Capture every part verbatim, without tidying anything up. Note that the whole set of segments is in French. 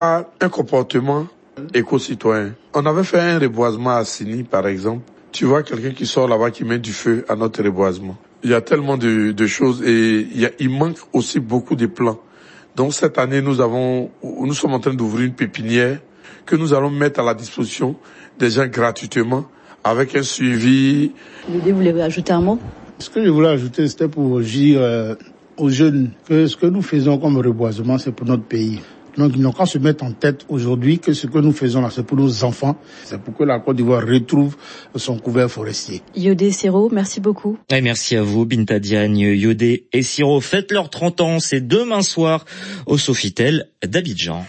Un comportement éco-citoyen. On avait fait un reboisement à Sini, par exemple. Tu vois quelqu'un qui sort là-bas qui met du feu à notre reboisement. Il y a tellement de, de choses et il, y a, il manque aussi beaucoup de plans. Donc cette année, nous avons, nous sommes en train d'ouvrir une pépinière que nous allons mettre à la disposition des gens gratuitement avec un suivi. Vous voulez ajouter un mot? Ce que je voulais ajouter, c'était pour dire euh, aux jeunes que ce que nous faisons comme reboisement, c'est pour notre pays. Donc ils n'ont qu'à se mettre en tête aujourd'hui que ce que nous faisons là, c'est pour nos enfants. C'est pour que la Côte d'Ivoire retrouve son couvert forestier. Yodé Siro, merci beaucoup. Et merci à vous, Binta Diagne. Yodé et Siro fêtent leurs trente ans. C'est demain soir au Sofitel d'Abidjan.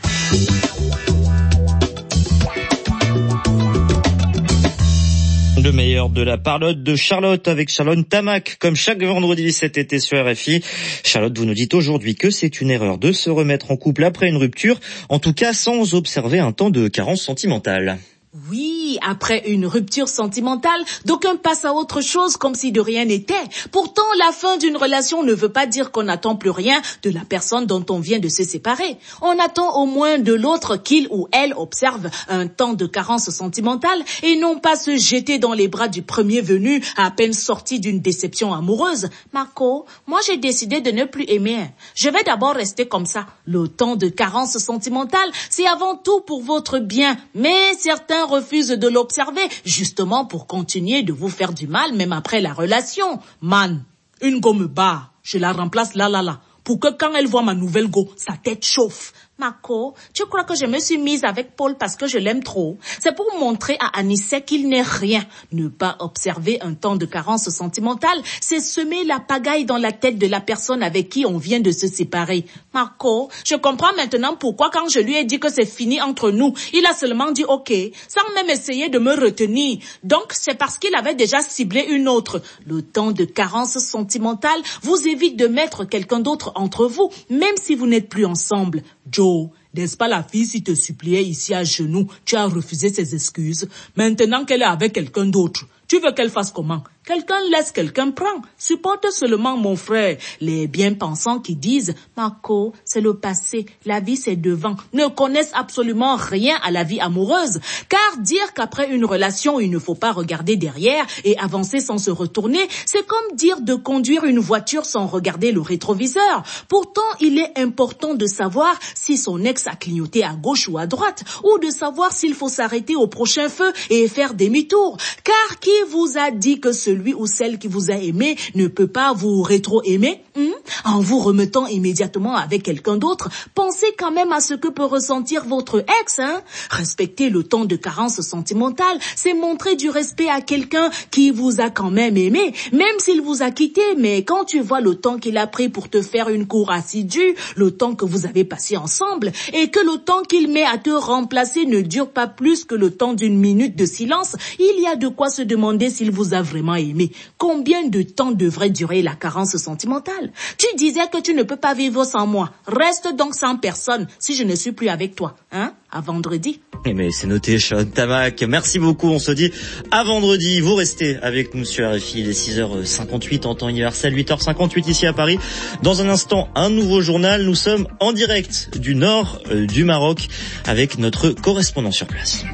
Le meilleur de la parlotte de Charlotte avec Charlotte Tamac, comme chaque vendredi cet été sur R F I. Charlotte, vous nous dites aujourd'hui que c'est une erreur de se remettre en couple après une rupture, en tout cas sans observer un temps de carence sentimentale. Oui, après une rupture sentimentale, d'aucuns passent à autre chose comme si de rien n'était. Pourtant, la fin d'une relation ne veut pas dire qu'on n'attend plus rien de la personne dont on vient de se séparer. On attend au moins de l'autre qu'il ou elle observe un temps de carence sentimentale et non pas se jeter dans les bras du premier venu à peine sorti d'une déception amoureuse. Marco, moi j'ai décidé de ne plus aimer. Je vais d'abord rester comme ça. Le temps de carence sentimentale, c'est avant tout pour votre bien, mais certains refuse de l'observer, justement pour continuer de vous faire du mal même après la relation. Man, une gomme barre, je la remplace là, là, là, pour que quand elle voit ma nouvelle go, sa tête chauffe. Marco, tu crois que je me suis mise avec Paul parce que je l'aime trop? C'est pour montrer à Anissé qu'il n'est rien. Ne pas observer un temps de carence sentimentale, c'est semer la pagaille dans la tête de la personne avec qui on vient de se séparer. Marco, je comprends maintenant pourquoi quand je lui ai dit que c'est fini entre nous, il a seulement dit ok, sans même essayer de me retenir. Donc c'est parce qu'il avait déjà ciblé une autre. Le temps de carence sentimentale vous évite de mettre quelqu'un d'autre entre vous, même si vous n'êtes plus ensemble. Joe, n'est-ce pas la fille si te suppliait ici à genoux, tu as refusé ses excuses. Maintenant qu'elle est avec quelqu'un d'autre, tu veux qu'elle fasse comment? Quelqu'un laisse, quelqu'un prend. Supporte seulement, mon frère. Les bien-pensants qui disent « Marco, c'est le passé, la vie c'est devant », ne connaissent absolument rien à la vie amoureuse. Car dire qu'après une relation, il ne faut pas regarder derrière et avancer sans se retourner, c'est comme dire de conduire une voiture sans regarder le rétroviseur. Pourtant, il est important de savoir si son ex a clignoté à gauche ou à droite, ou de savoir s'il faut s'arrêter au prochain feu et faire demi-tour. Car qui vous a dit que ce celui ou celle qui vous a aimé ne peut pas vous rétro-aimer, hein? En vous remettant immédiatement avec quelqu'un d'autre, pensez quand même à ce que peut ressentir votre ex, hein? Respecter le temps de carence sentimentale, c'est montrer du respect à quelqu'un qui vous a quand même aimé, même s'il vous a quitté, mais quand tu vois le temps qu'il a pris pour te faire une cour assidue, le temps que vous avez passé ensemble, et que le temps qu'il met à te remplacer ne dure pas plus que le temps d'une minute de silence, il y a de quoi se demander s'il vous a vraiment aimé. Combien de temps devrait durer la carence sentimentale? Tu disais que tu ne peux pas vivre sans moi. Reste donc sans personne si je ne suis plus avec toi. Hein? À vendredi. Eh mais c'est noté, Charlotte Tamac. Merci beaucoup. On se dit à vendredi. Vous restez avec nous sur R F I. Il est six heures cinquante-huit en temps universel, huit heures cinquante-huit ici à Paris. Dans un instant, un nouveau journal. Nous sommes en direct du nord euh, du Maroc avec notre correspondant sur place.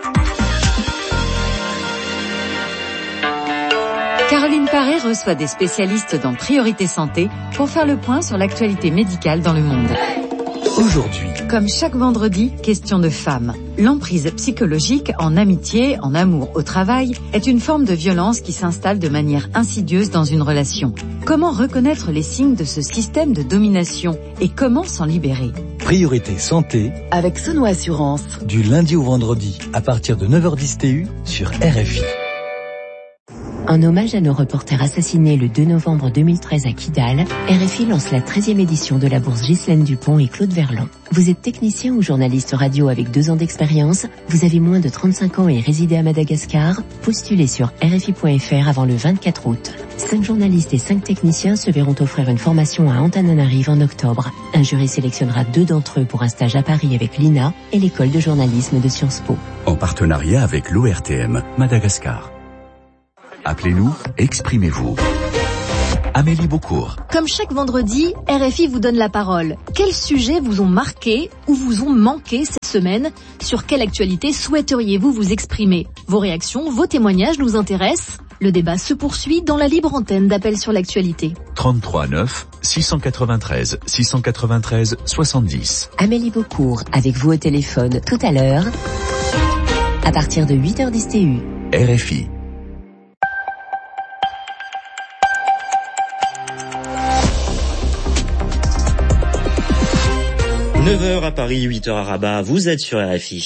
Caroline Paré reçoit des spécialistes dans Priorité Santé pour faire le point sur l'actualité médicale dans le monde. Aujourd'hui, comme chaque vendredi, question de femmes. L'emprise psychologique en amitié, en amour, au travail, est une forme de violence qui s'installe de manière insidieuse dans une relation. Comment reconnaître les signes de ce système de domination et comment s'en libérer? Priorité Santé avec Sono Assurance. Du lundi au vendredi à partir de neuf heures dix T U sur R F I. En hommage à nos reporters assassinés le deux novembre deux mille treize à Kidal, R F I lance la treizième édition de la bourse Ghislaine Dupont et Claude Verlan. Vous êtes technicien ou journaliste radio avec deux ans d'expérience, vous avez moins de trente-cinq ans et résidez à Madagascar, postulez sur R F I point F R avant le vingt-quatre août. Cinq journalistes et cinq techniciens se verront offrir une formation à Antananarive en octobre. Un jury sélectionnera deux d'entre eux pour un stage à Paris avec l'I N A et l'école de journalisme de Sciences Po. En partenariat avec l'O R T M Madagascar. Appelez-nous, exprimez-vous. Amélie Beaucourt. Comme chaque vendredi, R F I vous donne la parole. Quels sujets vous ont marqué ou vous ont manqué cette semaine? Sur quelle actualité souhaiteriez-vous vous exprimer? Vos réactions, vos témoignages nous intéressent. Le débat se poursuit dans la libre antenne d'Appel sur l'actualité. trente-trois neuf six cent quatre-vingt-treize six cent quatre-vingt-treize soixante-dix. Amélie Beaucourt, avec vous au téléphone tout à l'heure, à partir de huit heures dix T U. R F I. neuf heures à Paris, huit heures à Rabat, vous êtes sur R F I.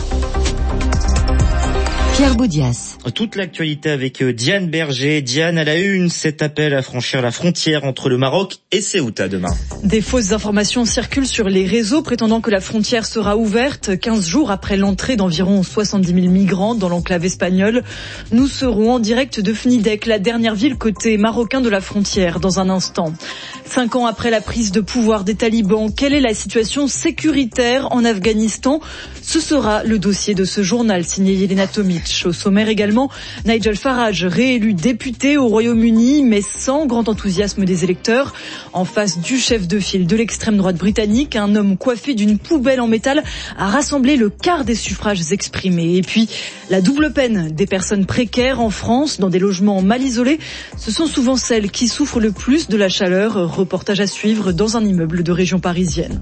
Pierre Boudias. Toute l'actualité avec Diane Berger. Diane, à la une, cet appel à franchir la frontière entre le Maroc et Ceuta demain. Des fausses informations circulent sur les réseaux prétendant que la frontière sera ouverte quinze jours après l'entrée d'environ soixante-dix mille migrants dans l'enclave espagnole. Nous serons en direct de Fnidek, la dernière ville côté marocain de la frontière, dans un instant. Cinq ans après la prise de pouvoir des talibans, quelle est la situation sécuritaire en Afghanistan? Ce sera le dossier de ce journal signé Yelena Tomic. Au sommaire également, Nigel Farage, réélu député au Royaume-Uni, mais sans grand enthousiasme des électeurs. En face du chef de file de l'extrême droite britannique, un homme coiffé d'une poubelle en métal a rassemblé le quart des suffrages exprimés. Et puis, la double peine des personnes précaires en France, dans des logements mal isolés, ce sont souvent celles qui souffrent le plus de la chaleur. Reportage à suivre dans un immeuble de région parisienne.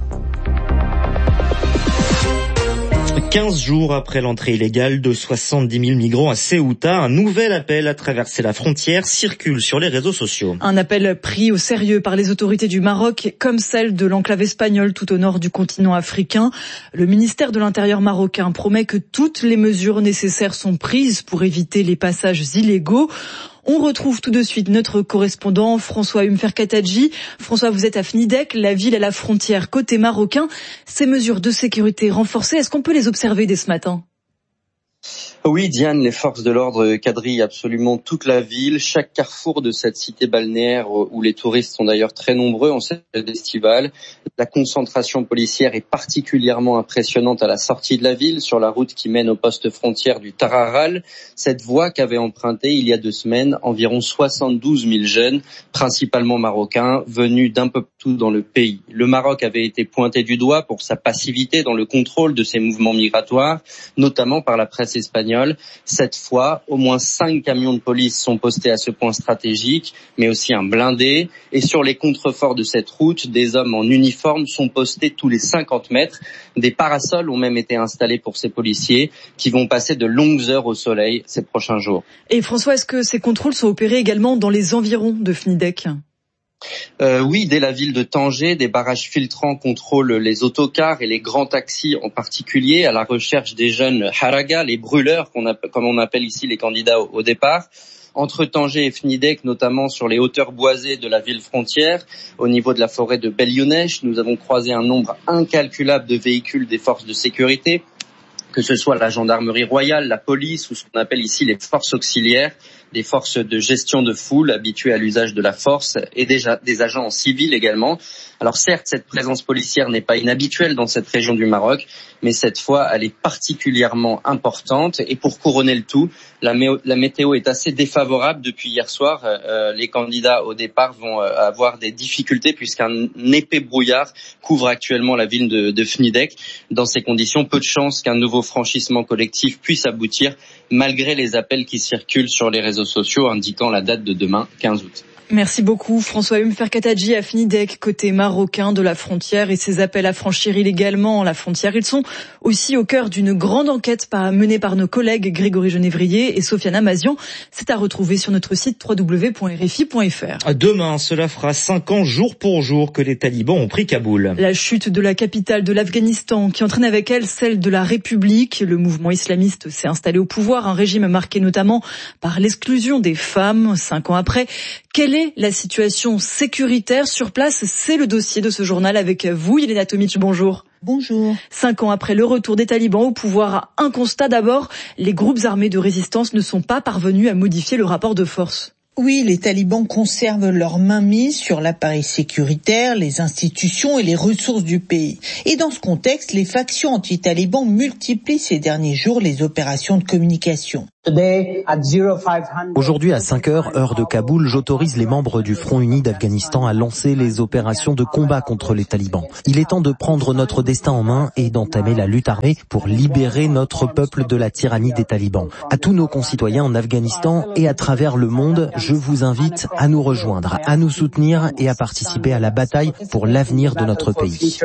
quinze jours après l'entrée illégale de soixante-dix mille migrants à Ceuta, un nouvel appel à traverser la frontière circule sur les réseaux sociaux. Un appel pris au sérieux par les autorités du Maroc, comme celle de l'enclave espagnole tout au nord du continent africain. Le ministère de l'Intérieur marocain promet que toutes les mesures nécessaires sont prises pour éviter les passages illégaux. On retrouve tout de suite notre correspondant François Umferkatadji. François, vous êtes à Fnidek, la ville à la frontière côté marocain. Ces mesures de sécurité renforcées, est-ce qu'on peut les observer dès ce matin ? Oui, Diane, les forces de l'ordre quadrillent absolument toute la ville, chaque carrefour de cette cité balnéaire où les touristes sont d'ailleurs très nombreux en cette période estivale. La concentration policière est particulièrement impressionnante à la sortie de la ville, sur la route qui mène au poste frontière du Tararal. Cette voie qu'avait empruntée il y a deux semaines environ soixante-douze mille jeunes, principalement marocains, venus d'un peu partout dans le pays. Le Maroc avait été pointé du doigt pour sa passivité dans le contrôle de ces mouvements migratoires, notamment par la presse espagnole. Cette fois, au moins cinq camions de police sont postés à ce point stratégique, mais aussi un blindé. Et sur les contreforts de cette route, des hommes en uniforme sont postés tous les cinquante mètres. Des parasols ont même été installés pour ces policiers qui vont passer de longues heures au soleil ces prochains jours. Et François, est-ce que ces contrôles sont opérés également dans les environs de Fnidek ? Euh, oui, dès la ville de Tanger, des barrages filtrants contrôlent les autocars et les grands taxis en particulier, à la recherche des jeunes haraga, les brûleurs, qu'on appelle, comme on appelle ici les candidats au, au départ. Entre Tanger et Fnidek, notamment sur les hauteurs boisées de la ville frontière, au niveau de la forêt de Bel Younesh, nous avons croisé un nombre incalculable de véhicules des forces de sécurité, que ce soit la gendarmerie royale, la police ou ce qu'on appelle ici les forces auxiliaires, des forces de gestion de foule habituées à l'usage de la force et déjà des agents en civil également. Alors certes, cette présence policière n'est pas inhabituelle dans cette région du Maroc, mais cette fois, elle est particulièrement importante. Et pour couronner le tout, la, mé- la météo est assez défavorable depuis hier soir. Euh, les candidats au départ vont euh, avoir des difficultés puisqu'un épais brouillard couvre actuellement la ville de, de Fnidek. Dans ces conditions, peu de chances qu'un nouveau franchissement collectif puisse aboutir, malgré les appels qui circulent sur les réseaux sociaux indiquant la date de demain, quinze août. Merci beaucoup François Umferkatadji à Fnidek, côté marocain de la frontière, et ces appels à franchir illégalement la frontière. Ils sont aussi au cœur d'une grande enquête menée par nos collègues Grégory Genévrier et Sofiane Amazian. C'est à retrouver sur notre site w w w point r f i point f r. Demain, cela fera cinq ans jour pour jour que les talibans ont pris Kaboul. La chute de la capitale de l'Afghanistan qui entraîne avec elle celle de la République. Le mouvement islamiste s'est installé au pouvoir, un régime marqué notamment par l'exclusion des femmes. Cinq ans après, quelle est la situation sécuritaire sur place? C'est le dossier de ce journal avec vous, Yelena Tomic, bonjour. Bonjour. Cinq ans après le retour des talibans au pouvoir, un constat d'abord, les groupes armés de résistance ne sont pas parvenus à modifier le rapport de force. Oui, les talibans conservent leur mainmise sur l'appareil sécuritaire, les institutions et les ressources du pays. Et dans ce contexte, les factions anti-talibans multiplient ces derniers jours les opérations de communication. Aujourd'hui à cinq heures, heure de Kaboul, j'autorise les membres du Front uni d'Afghanistan à lancer les opérations de combat contre les talibans. Il est temps de prendre notre destin en main et d'entamer la lutte armée pour libérer notre peuple de la tyrannie des talibans. À tous nos concitoyens en Afghanistan et à travers le monde, je vous invite à nous rejoindre, à nous soutenir et à participer à la bataille pour l'avenir de notre pays.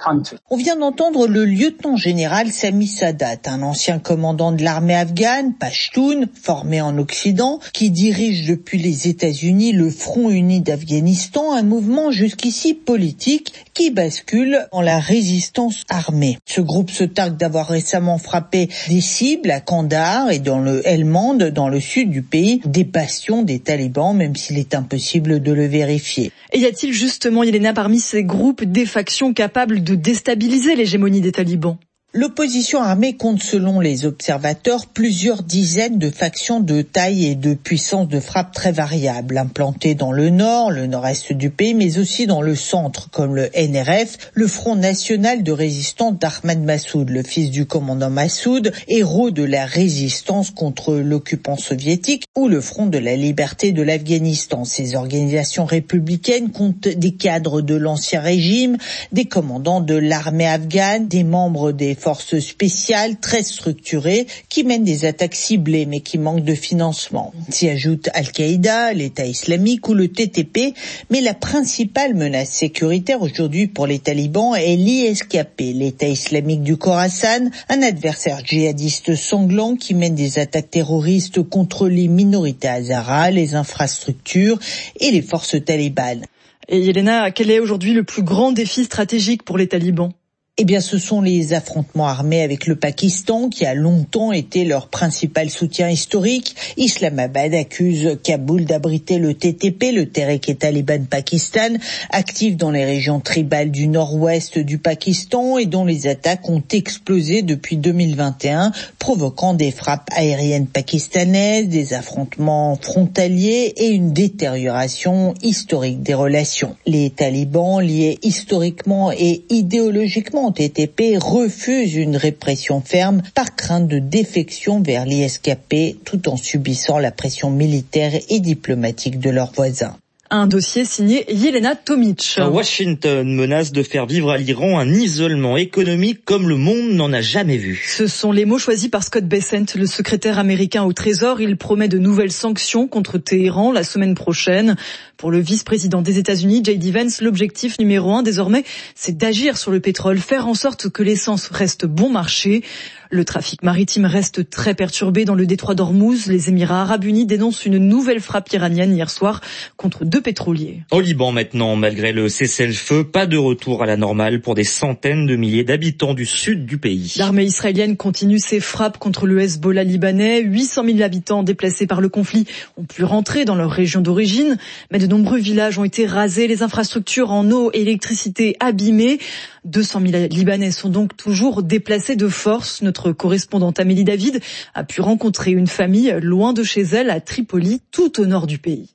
On vient d'entendre le lieutenant général Sami Sadat, un ancien commandant de l'armée afghane, Pashtun, formé en Occident, qui dirige depuis les États-Unis le Front uni d'Afghanistan, un mouvement jusqu'ici politique qui bascule en la résistance armée. Ce groupe se targue d'avoir récemment frappé des cibles à Kandahar et dans le Helmand, dans le sud du pays, des bastions des talibans, même s'il est impossible de le vérifier. Et y a-t-il justement, Yelena, parmi ces groupes des factions capables de déstabiliser l'hégémonie des talibans ? L'opposition armée compte, selon les observateurs, plusieurs dizaines de factions de taille et de puissance de frappe très variables, implantées dans le nord, le nord-est du pays, mais aussi dans le centre, comme le N R F, le Front national de résistance d'Ahmad Massoud, le fils du commandant Massoud, héros de la résistance contre l'occupant soviétique, ou le Front de la liberté de l'Afghanistan. Ces organisations républicaines comptent des cadres de l'ancien régime, des commandants de l'armée afghane, des membres des forces spéciales très structurées qui mènent des attaques ciblées mais qui manquent de financement. S'y ajoutent Al-Qaïda, l'État islamique ou le T T P, mais la principale menace sécuritaire aujourd'hui pour les talibans est l'I S K P, l'État islamique du Khorasan, un adversaire djihadiste sanglant qui mène des attaques terroristes contre les minorités hazaras, les infrastructures et les forces talibanes. Et Yelena, quel est aujourd'hui le plus grand défi stratégique pour les talibans ? Eh bien, ce sont les affrontements armés avec le Pakistan, qui a longtemps été leur principal soutien historique. Islamabad accuse Kaboul d'abriter le T T P, le Tehrik-e-Taliban Pakistan, actif dans les régions tribales du nord-ouest du Pakistan et dont les attaques ont explosé depuis deux mille vingt et un, provoquant des frappes aériennes pakistanaises, des affrontements frontaliers et une détérioration historique des relations. Les talibans, liés historiquement et idéologiquement au T T P, refusent une répression ferme par crainte de défection vers l'I S K P, tout en subissant la pression militaire et diplomatique de leurs voisins. Un dossier signé Yelena Tomic. Washington menace de faire vivre à l'Iran un isolement économique comme le monde n'en a jamais vu. Ce sont les mots choisis par Scott Bessent, le secrétaire américain au Trésor. Il promet de nouvelles sanctions contre Téhéran la semaine prochaine. Pour le vice-président des États-Unis, J D Vance, l'objectif numéro un désormais, c'est d'agir sur le pétrole, faire en sorte que l'essence reste bon marché. Le trafic maritime reste très perturbé dans le détroit d'Ormuz. Les Émirats arabes unis dénoncent une nouvelle frappe iranienne hier soir contre deux pétroliers. Au Liban maintenant, malgré le cessez-le-feu, pas de retour à la normale pour des centaines de milliers d'habitants du sud du pays. L'armée israélienne continue ses frappes contre le Hezbollah libanais. huit cent mille habitants déplacés par le conflit ont pu rentrer dans leur région d'origine, mais de nombreux villages ont été rasés, les infrastructures en eau et électricité abîmées. deux cent mille Libanais sont donc toujours déplacés de force. Notre correspondante Amélie David a pu rencontrer une famille loin de chez elle à Tripoli, tout au nord du pays.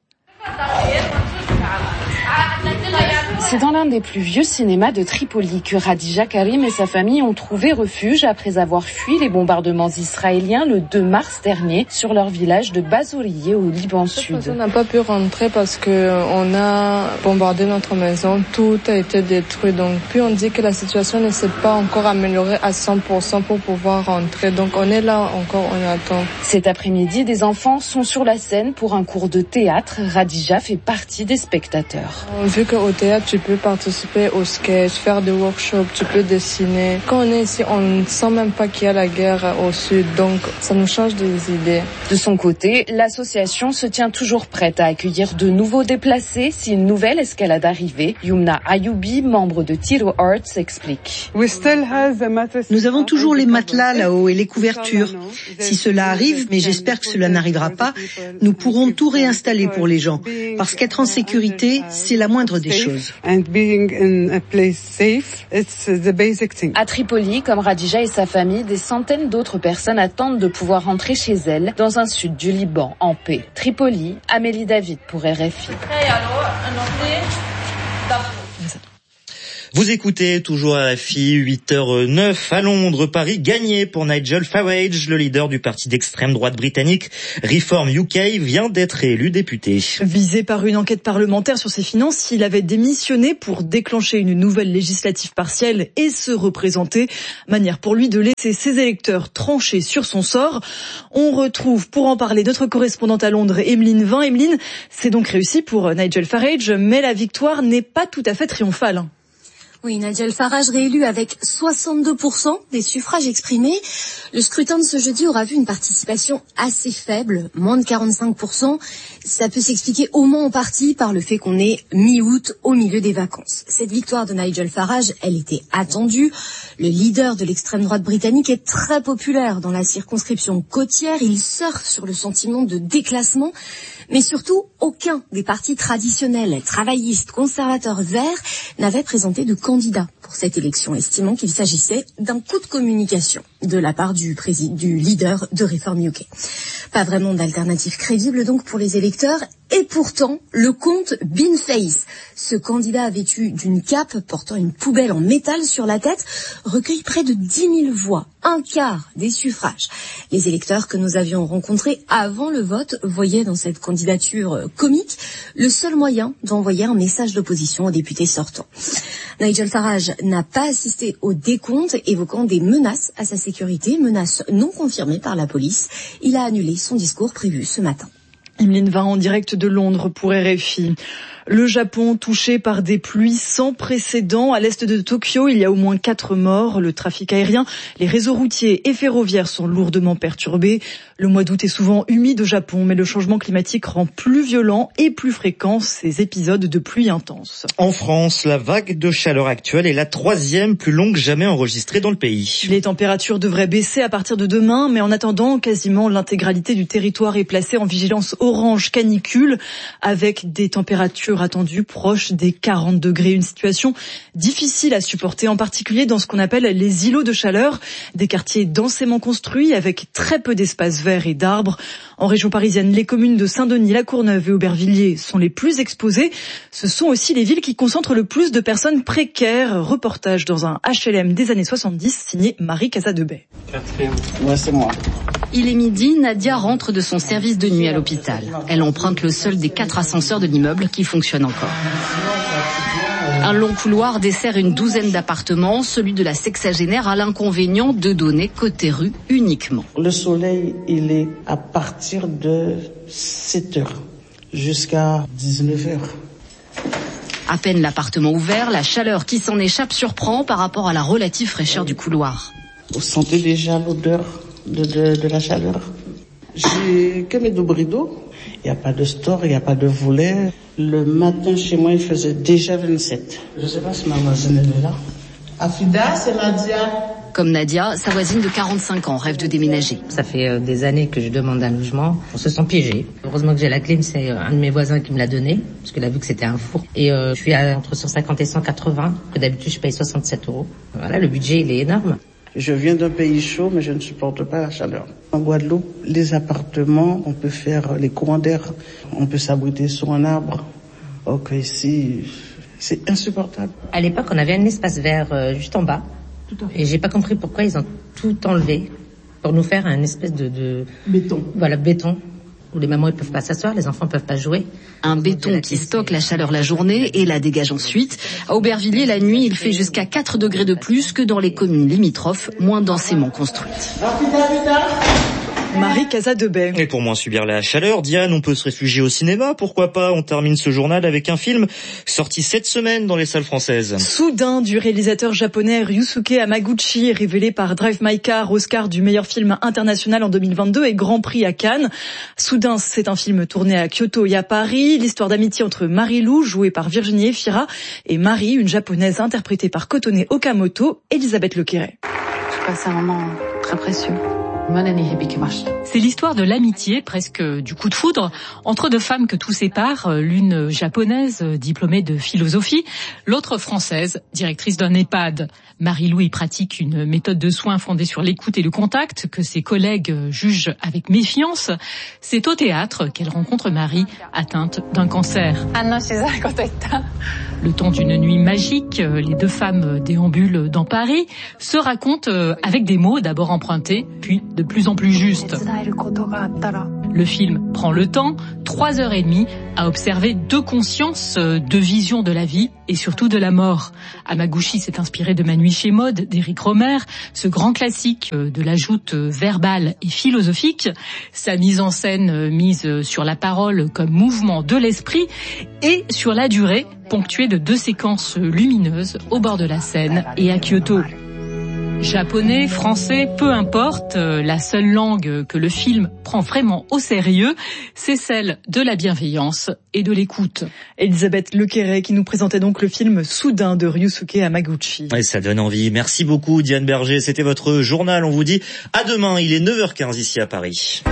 C'est dans l'un des plus vieux cinémas de Tripoli que Radija Karim et sa famille ont trouvé refuge après avoir fui les bombardements israéliens le deux mars dernier sur leur village de Bazouriye au Liban Sud. On n'a pas pu rentrer parce que on a bombardé notre maison, tout a été détruit. Donc puis on dit que la situation ne s'est pas encore améliorée à cent pour cent pour pouvoir rentrer. Donc on est là encore, on attend. Cet après-midi, des enfants sont sur la scène pour un cours de théâtre. Radija fait partie des spectateurs. Vu qu'au théâtre, tu peux participer au sketch, faire des workshops, tu peux dessiner. Quand on est ici, on ne sent même pas qu'il y a la guerre au sud, donc ça nous change des idées. De son côté, l'association se tient toujours prête à accueillir de nouveaux déplacés si une nouvelle escalade arrivait. Yumna Ayoubi, membre de Tiro Arts, explique. Nous avons toujours les matelas là-haut et les couvertures. Si cela arrive, mais j'espère que cela n'arrivera pas, nous pourrons tout réinstaller pour les gens. Parce qu'être en sécurité, c'est la moindre des choses. À Tripoli, comme Radija et sa famille, des centaines d'autres personnes attendent de pouvoir rentrer chez elles dans un sud du Liban en paix. Tripoli, Amélie David pour R F I. Vous écoutez toujours R F I, huit heures neuf à Londres, Paris, gagné pour Nigel Farage, le leader du parti d'extrême droite britannique Reform U K, vient d'être élu député. Visé par une enquête parlementaire sur ses finances, il avait démissionné pour déclencher une nouvelle législative partielle et se représenter. Manière pour lui de laisser ses électeurs trancher sur son sort. On retrouve pour en parler notre correspondante à Londres, Emeline Vin. Emeline, c'est donc réussi pour Nigel Farage, mais la victoire n'est pas tout à fait triomphale. Oui, Nigel Farage réélu avec soixante-deux pour cent des suffrages exprimés. Le scrutin de ce jeudi aura vu une participation assez faible, moins de quarante-cinq pour cent. Ça peut s'expliquer au moins en partie par le fait qu'on est mi-août au milieu des vacances. Cette victoire de Nigel Farage, elle était attendue. Le leader de l'extrême droite britannique est très populaire dans la circonscription côtière. Il surfe sur le sentiment de déclassement. Mais surtout, aucun des partis traditionnels, travaillistes, conservateurs, verts, n'avait présenté de candidat pour cette élection, estimant qu'il s'agissait d'un coup de communication de la part du, président, du leader de Reform U K. Pas vraiment d'alternative crédible donc pour les électeurs. Et pourtant, le comte Bin Face, ce candidat vêtu d'une cape portant une poubelle en métal sur la tête, recueille près de dix mille voix, un quart des suffrages. Les électeurs que nous avions rencontrés avant le vote voyaient dans cette candidature comique le seul moyen d'envoyer un message d'opposition aux députés sortants. Nigel Farage n'a pas assisté au décompte, évoquant des menaces à sa sécurité, menaces non confirmées par la police. Il a annulé son discours prévu ce matin. Emeline va en direct de Londres pour R F I. Le Japon touché par des pluies sans précédent. À l'est de Tokyo, il y a au moins quatre morts. Le trafic aérien, les réseaux routiers et ferroviaires sont lourdement perturbés. Le mois d'août est souvent humide au Japon, mais le changement climatique rend plus violent et plus fréquents ces épisodes de pluie intense. En France, la vague de chaleur actuelle est la troisième plus longue jamais enregistrée dans le pays. Les températures devraient baisser à partir de demain, mais en attendant, quasiment l'intégralité du territoire est placée en vigilance orange canicule, avec des températures attendues proches des quarante degrés. Une situation difficile à supporter, en particulier dans ce qu'on appelle les îlots de chaleur, des quartiers densément construits avec très peu d'espaces verts et d'arbres. En région parisienne, les communes de Saint-Denis, La Courneuve et Aubervilliers sont les plus exposées. Ce sont aussi les villes qui concentrent le plus de personnes précaires. Reportage dans un H L M des années soixante-dix, signé Marie Casadebay. Ouais, c'est moi. Il est midi, Nadia rentre de son service de nuit à l'hôpital. Elle emprunte le seul des quatre ascenseurs de l'immeuble qui fonctionne encore. Un long couloir dessert une douzaine d'appartements. Celui de la sexagénaire a l'inconvénient de donner côté rue uniquement. Le soleil, il est à partir de sept heures jusqu'à dix-neuf heures. À peine l'appartement ouvert, la chaleur qui s'en échappe surprend par rapport à la relative fraîcheur du couloir. Vous sentez déjà l'odeur de, de, de la chaleur. J'ai que mes doubles rideaux. Il n'y a pas de store, il n'y a pas de volet. Le matin, chez moi, il faisait déjà vingt-sept. Je ne sais pas si ma voisine est là. Afida, c'est Nadia. Comme Nadia, sa voisine de quarante-cinq ans rêve de déménager. Ça fait des années que je demande un logement. On se sent piégé. Heureusement que j'ai la clim, c'est un de mes voisins qui me l'a donné, parce qu'il a vu que c'était un four. Et euh, je suis à entre cent cinquante et cent quatre-vingts. D'habitude, je paye soixante-sept euros. Voilà, le budget, il est énorme. Je viens d'un pays chaud, mais je ne supporte pas la chaleur. En Guadeloupe, les appartements, on peut faire les courants d'air, on peut s'abriter sur un arbre. Ok, ici, c'est insupportable. À l'époque, on avait un espace vert euh, juste en bas. Et j'ai pas compris pourquoi ils ont tout enlevé pour nous faire un espèce de, de... béton. Voilà, béton. Où les mamans ne peuvent pas s'asseoir, les enfants ne peuvent pas jouer. Un béton qui stocke la chaleur la journée et la dégage ensuite. À Aubervilliers, la nuit, il fait jusqu'à quatre degrés de plus que dans les communes limitrophes, moins densément construites. Marie Casadebay. Et pour moins subir la chaleur, Diane, on peut se réfugier au cinéma, pourquoi pas? On termine ce journal avec un film sorti cette semaine dans les salles françaises. Soudain, du réalisateur japonais Ryusuke Hamaguchi, révélé par Drive My Car, Oscar du meilleur film international en deux mille vingt-deux et Grand Prix à Cannes. Soudain, c'est un film tourné à Kyoto et à Paris, l'histoire d'amitié entre Marie-Lou, jouée par Virginie Efira, et Marie, une japonaise interprétée par Kotone Okamoto, Elisabeth Lequeret. Je passe un moment très précieux. C'est l'histoire de l'amitié, presque du coup de foudre, entre deux femmes que tout sépare, l'une japonaise, diplômée de philosophie, l'autre française, directrice d'un EHPAD. Marie-Louis pratique une méthode de soins fondée sur l'écoute et le contact que ses collègues jugent avec méfiance. C'est au théâtre qu'elle rencontre Marie, atteinte d'un cancer. Le temps d'une nuit magique, les deux femmes déambulent dans Paris, se racontent avec des mots d'abord empruntés, puis de plus en plus justes. Le film prend le temps, trois heures et demie, à observer deux consciences, deux visions de la vie et surtout de la mort. Hamaguchi s'est inspiré de Ma nuit chez Maud d'Éric Rohmer, ce grand classique de la joute verbale et philosophique. Sa mise en scène mise sur la parole comme mouvement de l'esprit et sur la durée, ponctuée de deux séquences lumineuses au bord de la Seine et à Kyoto. Japonais, français, peu importe, la seule langue que le film prend vraiment au sérieux, c'est celle de la bienveillance et de l'écoute. Elisabeth Lequeret qui nous présentait donc le film Soudain de Ryusuke Hamaguchi. Et ça donne envie. Merci beaucoup Diane Berger, c'était votre journal. On vous dit à demain, il est neuf heures quinze ici à Paris.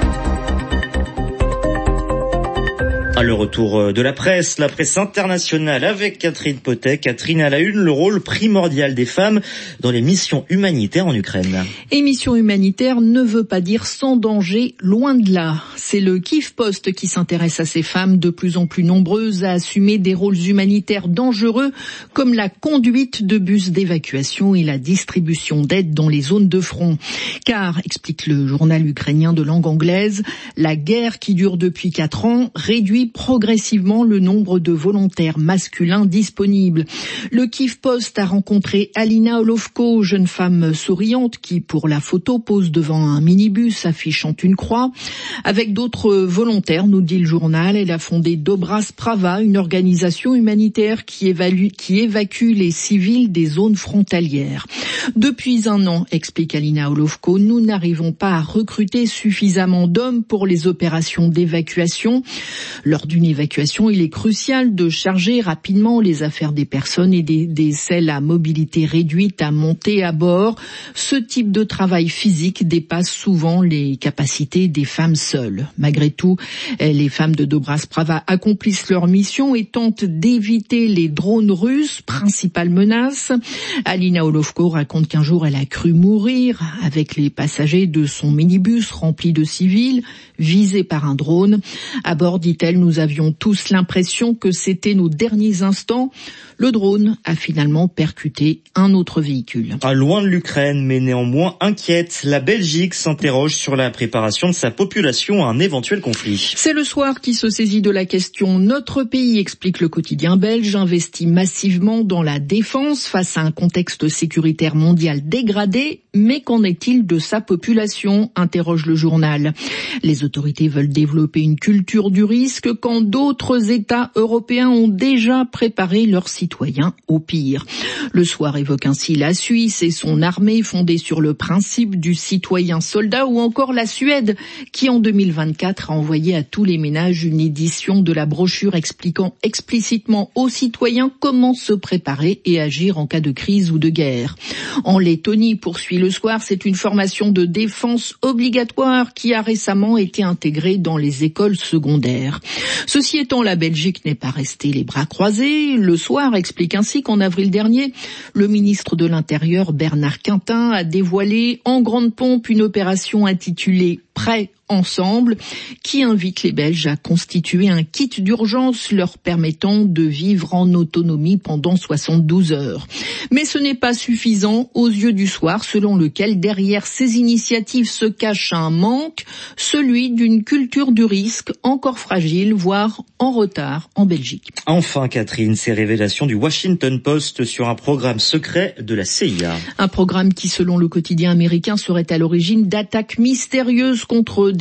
Le retour de la presse, la presse internationale avec Catherine Potet. Catherine, à la une, le rôle primordial des femmes dans les missions humanitaires en Ukraine. Et mission humanitaire ne veut pas dire sans danger, loin de là. C'est le Kyiv Post qui s'intéresse à ces femmes de plus en plus nombreuses à assumer des rôles humanitaires dangereux comme la conduite de bus d'évacuation et la distribution d'aide dans les zones de front. Car, explique le journal ukrainien de langue anglaise, la guerre qui dure depuis quatre ans réduit progressivement le nombre de volontaires masculins disponibles. Le Kyiv Post a rencontré Alina Olovko, jeune femme souriante qui, pour la photo, pose devant un minibus affichant une croix. Avec d'autres volontaires, nous dit le journal, elle a fondé Dobra Sprava, une organisation humanitaire qui évacue, qui évacue les civils des zones frontalières. Depuis un an, explique Alina Olovko, nous n'arrivons pas à recruter suffisamment d'hommes pour les opérations d'évacuation. Lors d'une évacuation, il est crucial de charger rapidement les affaires des personnes et des, des celles à mobilité réduite à monter à bord. Ce type de travail physique dépasse souvent les capacités des femmes seules. Malgré tout, les femmes de Dobra Sprava accomplissent leur mission et tentent d'éviter les drones russes, principale menace. Alina Olovko raconte qu'un jour elle a cru mourir avec les passagers de son minibus rempli de civils visés par un drone. À bord, dit-elle, nous avions tous l'impression que c'était nos derniers instants. Le drone a finalement percuté un autre véhicule. À loin de l'Ukraine, mais néanmoins inquiète, la Belgique s'interroge sur la préparation de sa population à un éventuel conflit. C'est le Soir qui se saisit de la question. Notre pays, explique le quotidien belge, investit massivement dans la défense face à un contexte sécuritaire mondial dégradé. Mais qu'en est-il de sa population, interroge le journal. Les autorités veulent développer une culture du risque quand d'autres États européens ont déjà préparé leurs citoyens au pire. Le Soir évoque ainsi la Suisse et son armée fondée sur le principe du citoyen soldat, ou encore la Suède qui en deux mille vingt-quatre a envoyé à tous les ménages une édition de la brochure expliquant explicitement aux citoyens comment se préparer et agir en cas de crise ou de guerre. En Lettonie, poursuit Le Soir, c'est une formation de défense obligatoire qui a récemment été intégrée dans les écoles secondaires. Ceci étant, la Belgique n'est pas restée les bras croisés. Le Soir explique ainsi qu'en avril dernier, le ministre de l'Intérieur Bernard Quintin a dévoilé en grande pompe une opération intitulée « Prêt ensemble » qui invite les Belges à constituer un kit d'urgence leur permettant de vivre en autonomie pendant soixante-douze heures. Mais ce n'est pas suffisant aux yeux du Soir, selon lequel derrière ces initiatives se cache un manque, celui d'une culture du risque encore fragile, voire en retard en Belgique. Enfin, Catherine, ces révélations du Washington Post sur un programme secret de la C I A. Un programme qui, selon le quotidien américain, serait à l'origine d'attaques mystérieuses contre des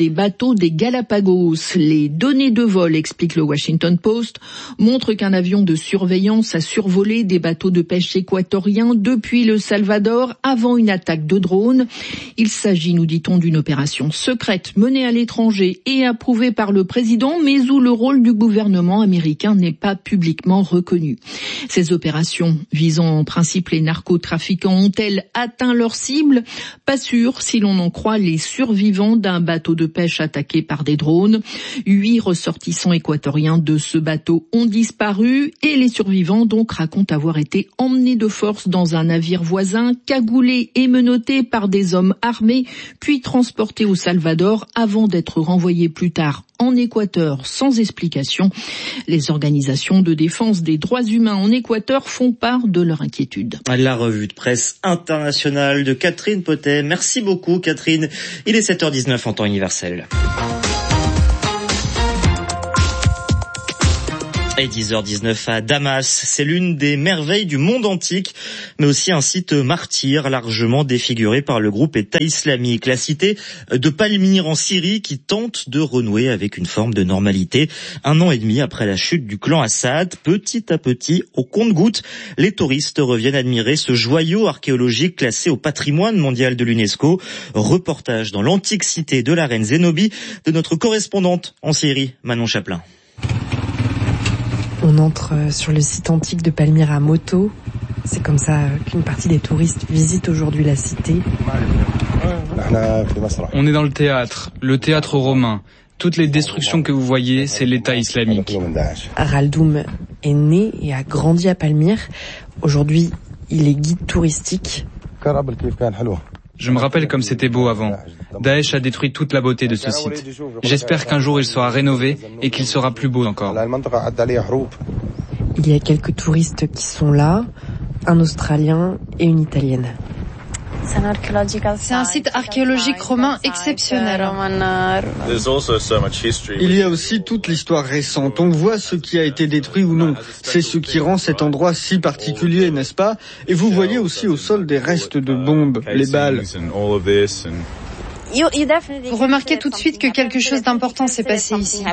des bateaux des Galapagos. Les données de vol, explique le Washington Post, montrent qu'un avion de surveillance a survolé des bateaux de pêche équatoriens depuis le Salvador avant une attaque de drone. Il s'agit, nous dit-on, d'une opération secrète menée à l'étranger et approuvée par le président, mais où le rôle du gouvernement américain n'est pas publiquement reconnu. Ces opérations visant en principe les narcotrafiquants ont-elles atteint leur cible ? Pas sûr si l'on en croit les survivants d'un bateau de pêche attaqué par des drones. Huit ressortissants équatoriens de ce bateau ont disparu et les survivants donc racontent avoir été emmenés de force dans un navire voisin, cagoulés et menottés par des hommes armés, puis transportés au Salvador avant d'être renvoyés plus tard en Équateur sans explication. Les organisations de défense des droits humains en Équateur font part de leur inquiétude. La revue de presse internationale de Catherine Potet. Merci beaucoup Catherine. Il est sept heures dix-neuf en temps universel. Et dix heures dix-neuf à Damas, c'est l'une des merveilles du monde antique, mais aussi un site martyr largement défiguré par le groupe État islamique. La cité de Palmyre en Syrie qui tente de renouer avec une forme de normalité. Un an et demi après la chute du clan Assad, petit à petit, au compte-gouttes, les touristes reviennent admirer ce joyau archéologique classé au patrimoine mondial de l'UNESCO. Reportage dans l'antique cité de la reine Zénobie de notre correspondante en Syrie, Manon Chaplin. On entre sur le site antique de Palmyre à moto. C'est comme ça qu'une partie des touristes visitent aujourd'hui la cité. On est dans le théâtre, le théâtre romain. Toutes les destructions que vous voyez, c'est l'État islamique. Raldoum est né et a grandi à Palmyre. Aujourd'hui, il est guide touristique. Je me rappelle comme c'était beau avant. Daesh a détruit toute la beauté de ce site. J'espère qu'un jour il sera rénové et qu'il sera plus beau encore. Il y a quelques touristes qui sont là, un Australien et une Italienne. C'est un site archéologique romain exceptionnel. Il y a aussi toute l'histoire récente. On voit ce qui a été détruit ou non. C'est ce qui rend cet endroit si particulier, n'est-ce pas? Et vous voyez aussi au sol des restes de bombes, les balles. Vous remarquez tout de suite que quelque chose d'important s'est passé ici.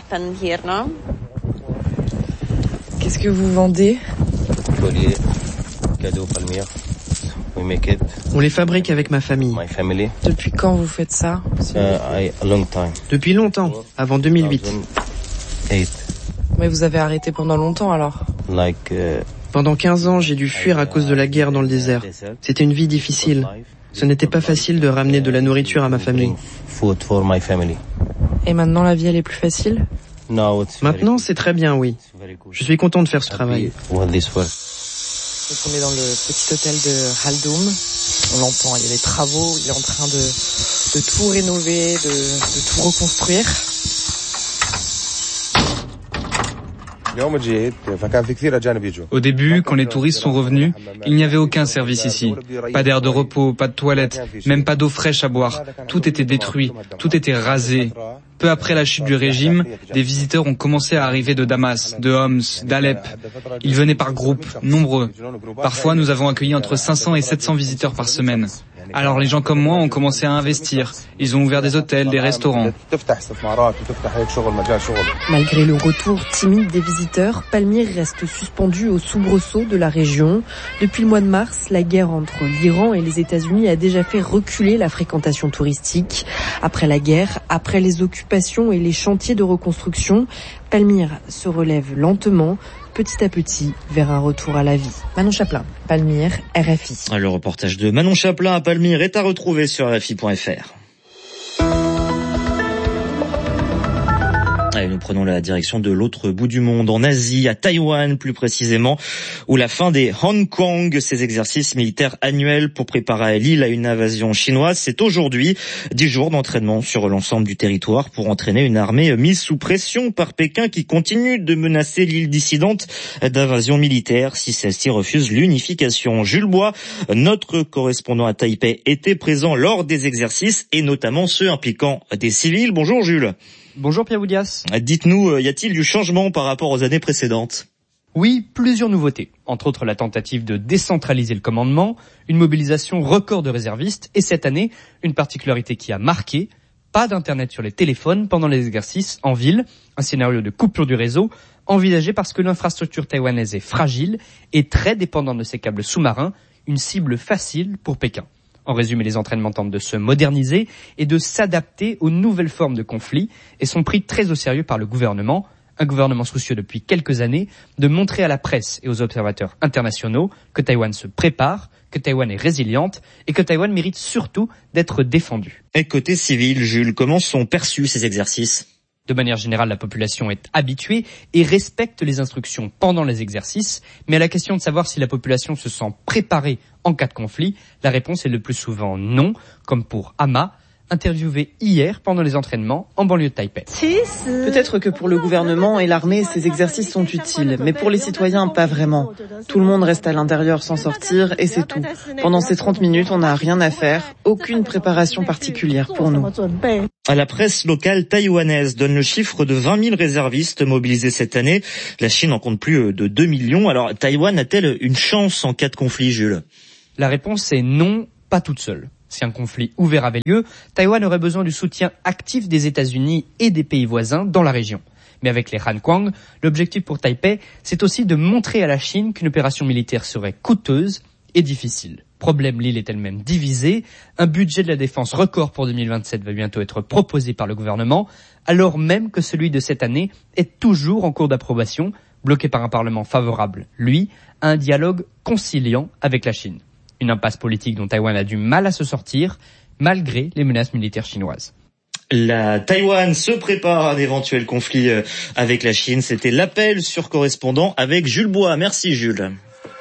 Qu'est-ce que vous vendez? Cadeaux Palmyre. On les fabrique avec ma famille. Depuis quand vous faites ça? Depuis longtemps, avant deux mille huit. Mais vous avez arrêté pendant longtemps alors? Pendant quinze ans, j'ai dû fuir à cause de la guerre dans le désert. C'était une vie difficile. Ce n'était pas facile de ramener de la nourriture à ma famille. Et maintenant la vie elle est plus facile? Maintenant c'est très bien, oui. Je suis content de faire ce travail. Donc on est dans le petit hôtel de Raldoum. On l'entend, il y a des travaux, il est en train de, de tout rénover, de, de tout reconstruire. Au début, quand les touristes sont revenus, il n'y avait aucun service ici. Pas d'air de repos, pas de toilettes, même pas d'eau fraîche à boire. Tout était détruit, tout était rasé. Peu après la chute du régime, des visiteurs ont commencé à arriver de Damas, de Homs, d'Alep. Ils venaient par groupes, nombreux. Parfois, nous avons accueilli entre cinq cents et sept cents visiteurs par semaine. Alors les gens comme moi ont commencé à investir. Ils ont ouvert des hôtels, des restaurants. Malgré le retour timide des visiteurs, Palmyre reste suspendu au soubresaut de la région. Depuis le mois de mars, la guerre entre l'Iran et les États-Unis a déjà fait reculer la fréquentation touristique. Après la guerre, après les occupations et les chantiers de reconstruction, Palmyre se relève lentement, petit à petit, vers un retour à la vie. Manon Chaplin, Palmyre, R F I. Le reportage de Manon Chaplin à Palmyre est à retrouver sur R F I point F R. Allez, nous prenons la direction de l'autre bout du monde, en Asie, à Taïwan plus précisément, où la fin des Hong Kong, ces exercices militaires annuels pour préparer l'île à une invasion chinoise, c'est aujourd'hui. Dix jours d'entraînement sur l'ensemble du territoire pour entraîner une armée mise sous pression par Pékin qui continue de menacer l'île dissidente d'invasion militaire si celle-ci refuse l'unification. Jules Bois, notre correspondant à Taipei, était présent lors des exercices et notamment ceux impliquant des civils. Bonjour Jules. Bonjour Pierre Boudias. Dites-nous, y a-t-il du changement par rapport aux années précédentes ? Oui, plusieurs nouveautés. Entre autres la tentative de décentraliser le commandement, une mobilisation record de réservistes et cette année, une particularité qui a marqué, Pas d'internet sur les téléphones pendant les exercices en ville, un scénario de coupure du réseau envisagé parce que l'infrastructure taïwanaise est fragile et très dépendante de ses câbles sous-marins, une cible facile pour Pékin. En résumé, les entraînements tentent de se moderniser et de s'adapter aux nouvelles formes de conflits et sont pris très au sérieux par le gouvernement, un gouvernement soucieux depuis quelques années de montrer à la presse et aux observateurs internationaux que Taïwan se prépare, que Taïwan est résiliente et que Taïwan mérite surtout d'être défendue. Et côté civil, Jules, comment sont perçus ces exercices ? De manière générale, la population est habituée et respecte les instructions pendant les exercices, mais à la question de savoir si la population se sent préparée en cas de conflit, la réponse est le plus souvent non, comme pour Ama, interviewé hier pendant les entraînements en banlieue de Taipei. Peut-être que pour le gouvernement et l'armée, ces exercices sont utiles, mais pour les citoyens, pas vraiment. Tout le monde reste à l'intérieur sans sortir et c'est tout. Pendant ces trente minutes, on n'a rien à faire, aucune préparation particulière pour nous. La presse locale taïwanaise donne le chiffre de vingt mille réservistes mobilisés cette année. La Chine en compte plus de deux millions. Alors, Taïwan a-t-elle une chance en cas de conflit, Jules ? La réponse est non, pas toute seule. Si un conflit ouvert avait lieu, Taïwan aurait besoin du soutien actif des États-Unis et des pays voisins dans la région. Mais avec les Hankwang, l'objectif pour Taipei, c'est aussi de montrer à la Chine qu'une opération militaire serait coûteuse et difficile. Problème, l'île est elle-même divisée. Un budget de la défense record pour deux mille vingt-sept va bientôt être proposé par le gouvernement, alors même que celui de cette année est toujours en cours d'approbation, bloqué par un parlement favorable, lui, à un dialogue conciliant avec la Chine. Une impasse politique dont Taïwan a du mal à se sortir, malgré les menaces militaires chinoises. La Taïwan se prépare à un éventuel conflit avec la Chine. C'était l'appel sur correspondant avec Jules Bois. Merci Jules.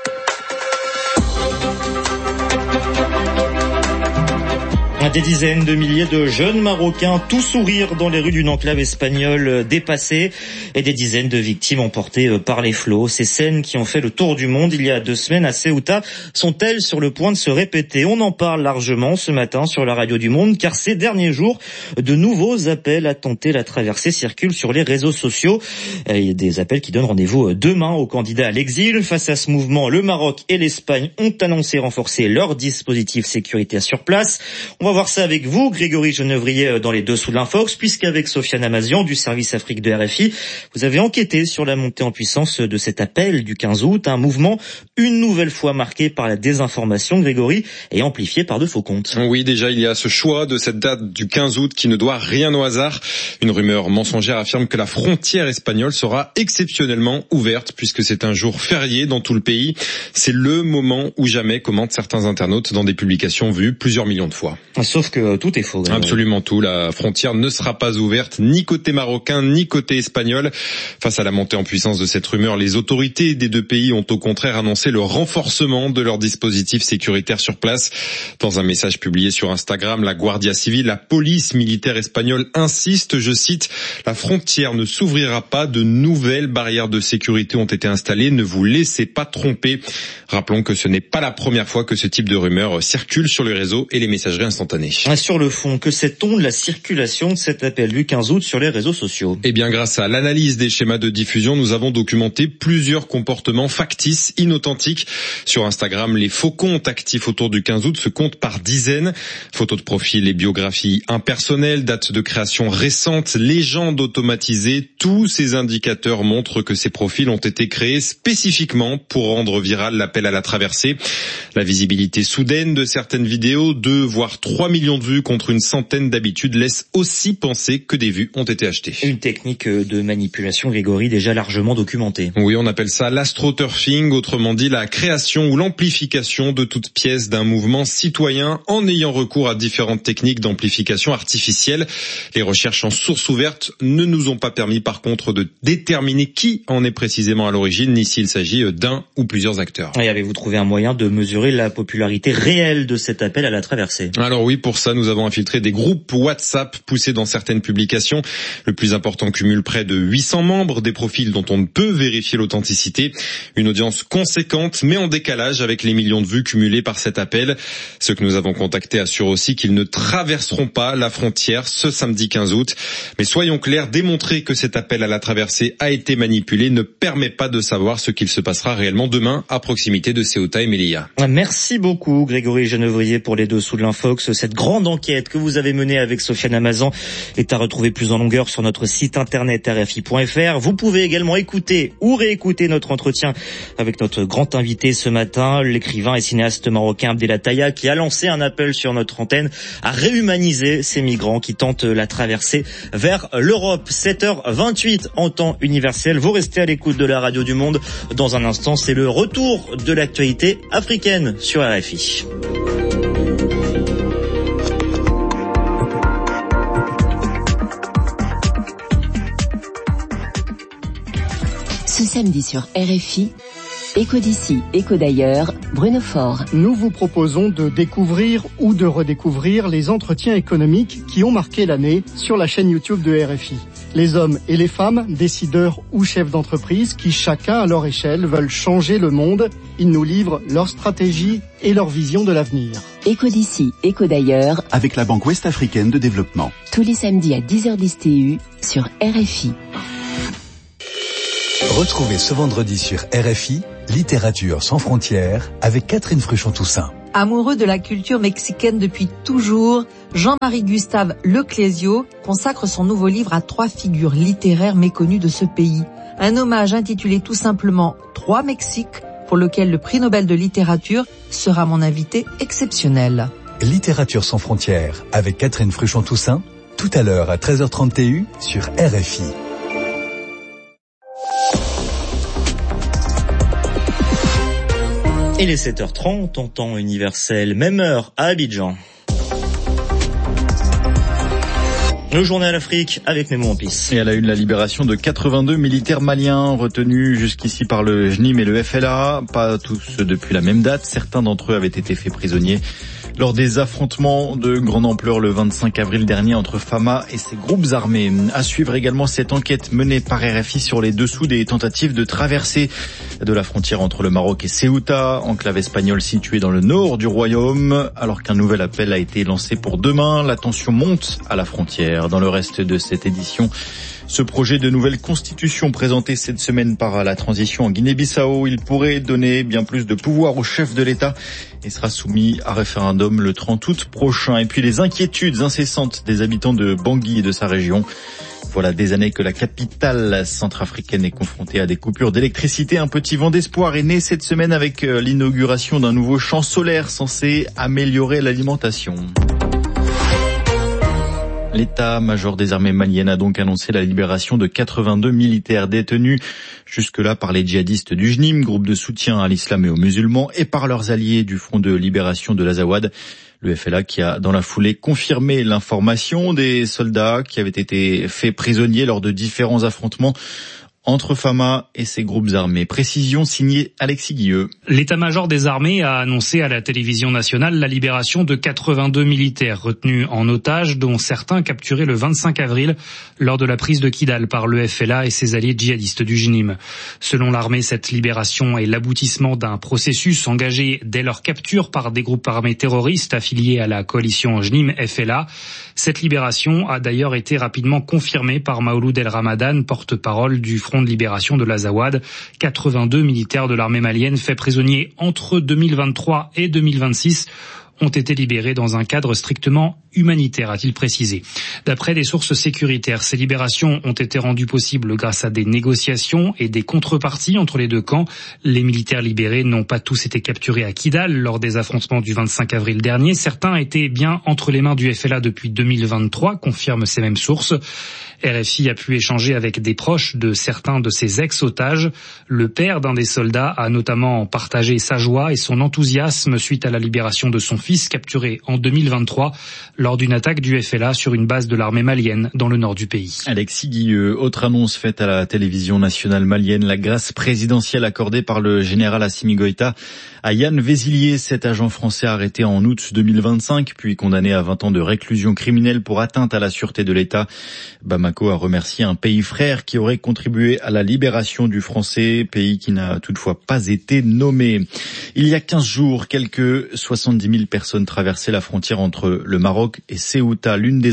Des dizaines de milliers de jeunes Marocains, tout sourire dans les rues d'une enclave espagnole dépassée et des dizaines de victimes emportées par les flots. Ces scènes qui ont fait le tour du monde il y a deux semaines à Ceuta sont-elles sur le point de se répéter ? On en parle largement ce matin sur la radio du Monde car ces derniers jours, de nouveaux appels à tenter la traversée circulent sur les réseaux sociaux. Il y a des appels qui donnent rendez-vous demain aux candidats à l'exil. Face à ce mouvement, le Maroc et l'Espagne ont annoncé renforcer leur dispositif sécuritaire sur place. On va voir ça avec vous, Grégory Genevrier, dans les dessous de l'Infox, puisqu'avec Sofiane Amazian du service Afrique de R F I, vous avez enquêté sur la montée en puissance de cet appel du quinze août, un mouvement une nouvelle fois marqué par la désinformation, Grégory, et amplifié par de faux comptes. Oui, déjà, il y a ce choix de cette date du quinze août qui ne doit rien au hasard. Une rumeur mensongère affirme que la frontière espagnole sera exceptionnellement ouverte puisque c'est un jour férié dans tout le pays. C'est le moment ou jamais, commentent certains internautes dans des publications vues plusieurs millions de fois. Sauf que tout est faux. Grégory. Absolument tout. La frontière ne sera pas ouverte ni côté marocain ni côté espagnol. Face à la montée en puissance de cette rumeur, les autorités des deux pays ont au contraire annoncé le renforcement de leur dispositif sécuritaire sur place. Dans un message publié sur Instagram, la Guardia Civile, la police militaire espagnole insiste, je cite, « La frontière ne s'ouvrira pas, de nouvelles barrières de sécurité ont été installées, ne vous laissez pas tromper ». Rappelons que ce n'est pas la première fois que ce type de rumeur circule sur les réseaux et les messageries instantanées. Sur le fond, que sait-on de la circulation de cet appel du quinze août sur les réseaux sociaux ? Eh bien, grâce à l'analyse des schémas de diffusion, nous avons documenté plusieurs comportements factices, inauthentiques. Sur Instagram, les faux comptes actifs autour du quinze août se comptent par dizaines. Photos de profil et biographies impersonnelles, dates de création récentes, légendes automatisées, tous ces indicateurs montrent que ces profils ont été créés spécifiquement pour rendre viral l'appel à la traversée. La visibilité soudaine de certaines vidéos, deux voire trois millions de vues contre une centaine d'habitudes, laisse aussi penser que des vues ont été achetées. Une technique de manipulation, Grégory, déjà largement documentée. Oui, on appelle ça l'astroturfing, autrement dit la création ou l'amplification de toute pièce d'un mouvement citoyen en ayant recours à différentes techniques d'amplification artificielle. Les recherches en source ouverte ne nous ont pas permis par contre de déterminer qui en est précisément à l'origine, ni s'il s'agit d'un ou plusieurs acteurs. Et avez-vous trouvé un moyen de mesurer la popularité réelle de cet appel à la traversée ? Alors oui, pour ça, nous avons infiltré des groupes WhatsApp poussés dans certaines publications. Le plus important cumule près de huit cents membres, des profils dont on ne peut vérifier l'authenticité. Une audience conséquente, mais en décalage avec les millions de vues cumulées par cet appel. Ceux que nous avons contactés assurent aussi qu'ils ne traverseront pas la frontière ce samedi quinze août. Mais soyons clairs, démontrer que cet appel à la traversée a été manipulé ne permet pas de savoir ce qu'il se passera réellement demain à proximité de Ceuta et Melilla. Merci beaucoup, Grégory Genevrier, pour les dessous de l'Infox. Cette grande enquête que vous avez menée avec Sofiane Amazan est à retrouver plus en longueur sur notre site internet R F I point F R. Vous pouvez également écouter ou réécouter notre entretien avec notre grand invité ce matin, l'écrivain et cinéaste marocain Abdelataya, qui a lancé un appel sur notre antenne à réhumaniser ces migrants qui tentent la traversée vers l'Europe. sept heures vingt-huit en temps universel. Vous restez à l'écoute de la radio du Monde. Dans un instant, c'est le retour de l'actualité africaine sur R F I. Ce samedi sur R F I, Écho d'ici, écho d'ailleurs, Bruno Faure. Nous vous proposons de découvrir ou de redécouvrir les entretiens économiques qui ont marqué l'année sur la chaîne YouTube de R F I. Les hommes et les femmes, décideurs ou chefs d'entreprise qui, chacun à leur échelle, veulent changer le monde. Ils nous livrent leur stratégie et leur vision de l'avenir. Écho d'ici, écho d'ailleurs, avec la Banque Ouest-Africaine de Développement. Tous les samedis à dix heures dix T U sur R F I. Retrouvez ce vendredi sur R F I, Littérature sans frontières, avec Catherine Fruchon-Toussaint. Amoureux de la culture mexicaine depuis toujours, Jean-Marie Gustave Leclésio consacre son nouveau livre à trois figures littéraires méconnues de ce pays. Un hommage intitulé tout simplement « Trois Mexiques », pour lequel le prix Nobel de littérature sera mon invité exceptionnel. Littérature sans frontières, avec Catherine Fruchon-Toussaint, tout à l'heure à treize heures trente T U sur R F I. Et les sept heures trente en temps universel, même heure à Abidjan. Le journal Afrique avec Nemo Ampis. Et à la une, la libération de quatre-vingt-deux militaires maliens retenus jusqu'ici par le J N I M et le F L A. Pas tous depuis la même date. Certains d'entre eux avaient été faits prisonniers lors des affrontements de grande ampleur le vingt-cinq avril dernier entre Fama et ses groupes armés. À suivre également cette enquête menée par R F I sur les dessous des tentatives de traversée de la frontière entre le Maroc et Ceuta, enclave espagnole située dans le nord du royaume. Alors qu'un nouvel appel a été lancé pour demain, la tension monte à la frontière. Dans le reste de cette édition, ce projet de nouvelle constitution présenté cette semaine par la transition en Guinée-Bissau, il pourrait donner bien plus de pouvoir au chef de l'État et sera soumis à référendum le trente août prochain. Et puis les inquiétudes incessantes des habitants de Bangui et de sa région. Voilà des années que la capitale centrafricaine est confrontée à des coupures d'électricité. Un petit vent d'espoir est né cette semaine avec l'inauguration d'un nouveau champ solaire censé améliorer l'alimentation. L'état-major des armées maliennes a donc annoncé la libération de quatre-vingt-deux militaires détenus jusque-là par les djihadistes du J N I M, groupe de soutien à l'islam et aux musulmans, et par leurs alliés du Front de libération de l'Azawad. Le F L A qui a dans la foulée confirmé l'information des soldats qui avaient été faits prisonniers lors de différents affrontements entre Fama et ses groupes armés. Précision signée Alexis Guilleux. L'état-major des armées a annoncé à la télévision nationale la libération de quatre-vingt-deux militaires retenus en otage, dont certains capturés le vingt-cinq avril lors de la prise de Kidal par le F L A et ses alliés djihadistes du J N I M. Selon l'armée, cette libération est l'aboutissement d'un processus engagé dès leur capture par des groupes armés terroristes affiliés à la coalition J N I M-F L A. Cette libération a d'ailleurs été rapidement confirmée par Maouloud El Ramadan, porte-parole du Front de libération de l'Azawad. quatre-vingt-deux militaires de l'armée malienne faits prisonniers entre deux mille vingt-trois et deux mille vingt-six ont été libérés dans un cadre strictement humanitaire, a-t-il précisé. D'après des sources sécuritaires, ces libérations ont été rendues possibles grâce à des négociations et des contreparties entre les deux camps. Les militaires libérés n'ont pas tous été capturés à Kidal lors des affrontements du vingt-cinq avril dernier. Certains étaient bien entre les mains du F L A depuis deux mille vingt-trois, confirment ces mêmes sources. R F I a pu échanger avec des proches de certains de ces ex-otages. Le père d'un des soldats a notamment partagé sa joie et son enthousiasme suite à la libération de son fils capturé en deux mille vingt-trois lors d'une attaque du F L A sur une base de l'armée malienne dans le nord du pays. Alexis Guilleux, autre annonce faite à la télévision nationale malienne, la grâce présidentielle accordée par le général Assimi Goïta à Yann Vézilier, cet agent français arrêté en août deux mille vingt-cinq, puis condamné à vingt ans de réclusion criminelle pour atteinte à la sûreté de l'État. Bamako a remercié un pays frère qui aurait contribué à la libération du Français, pays qui n'a toutefois pas été nommé. Il y a quinze jours, quelques soixante-dix mille personnes traversaient la frontière entre le Maroc et Ceuta, l'une des enclaves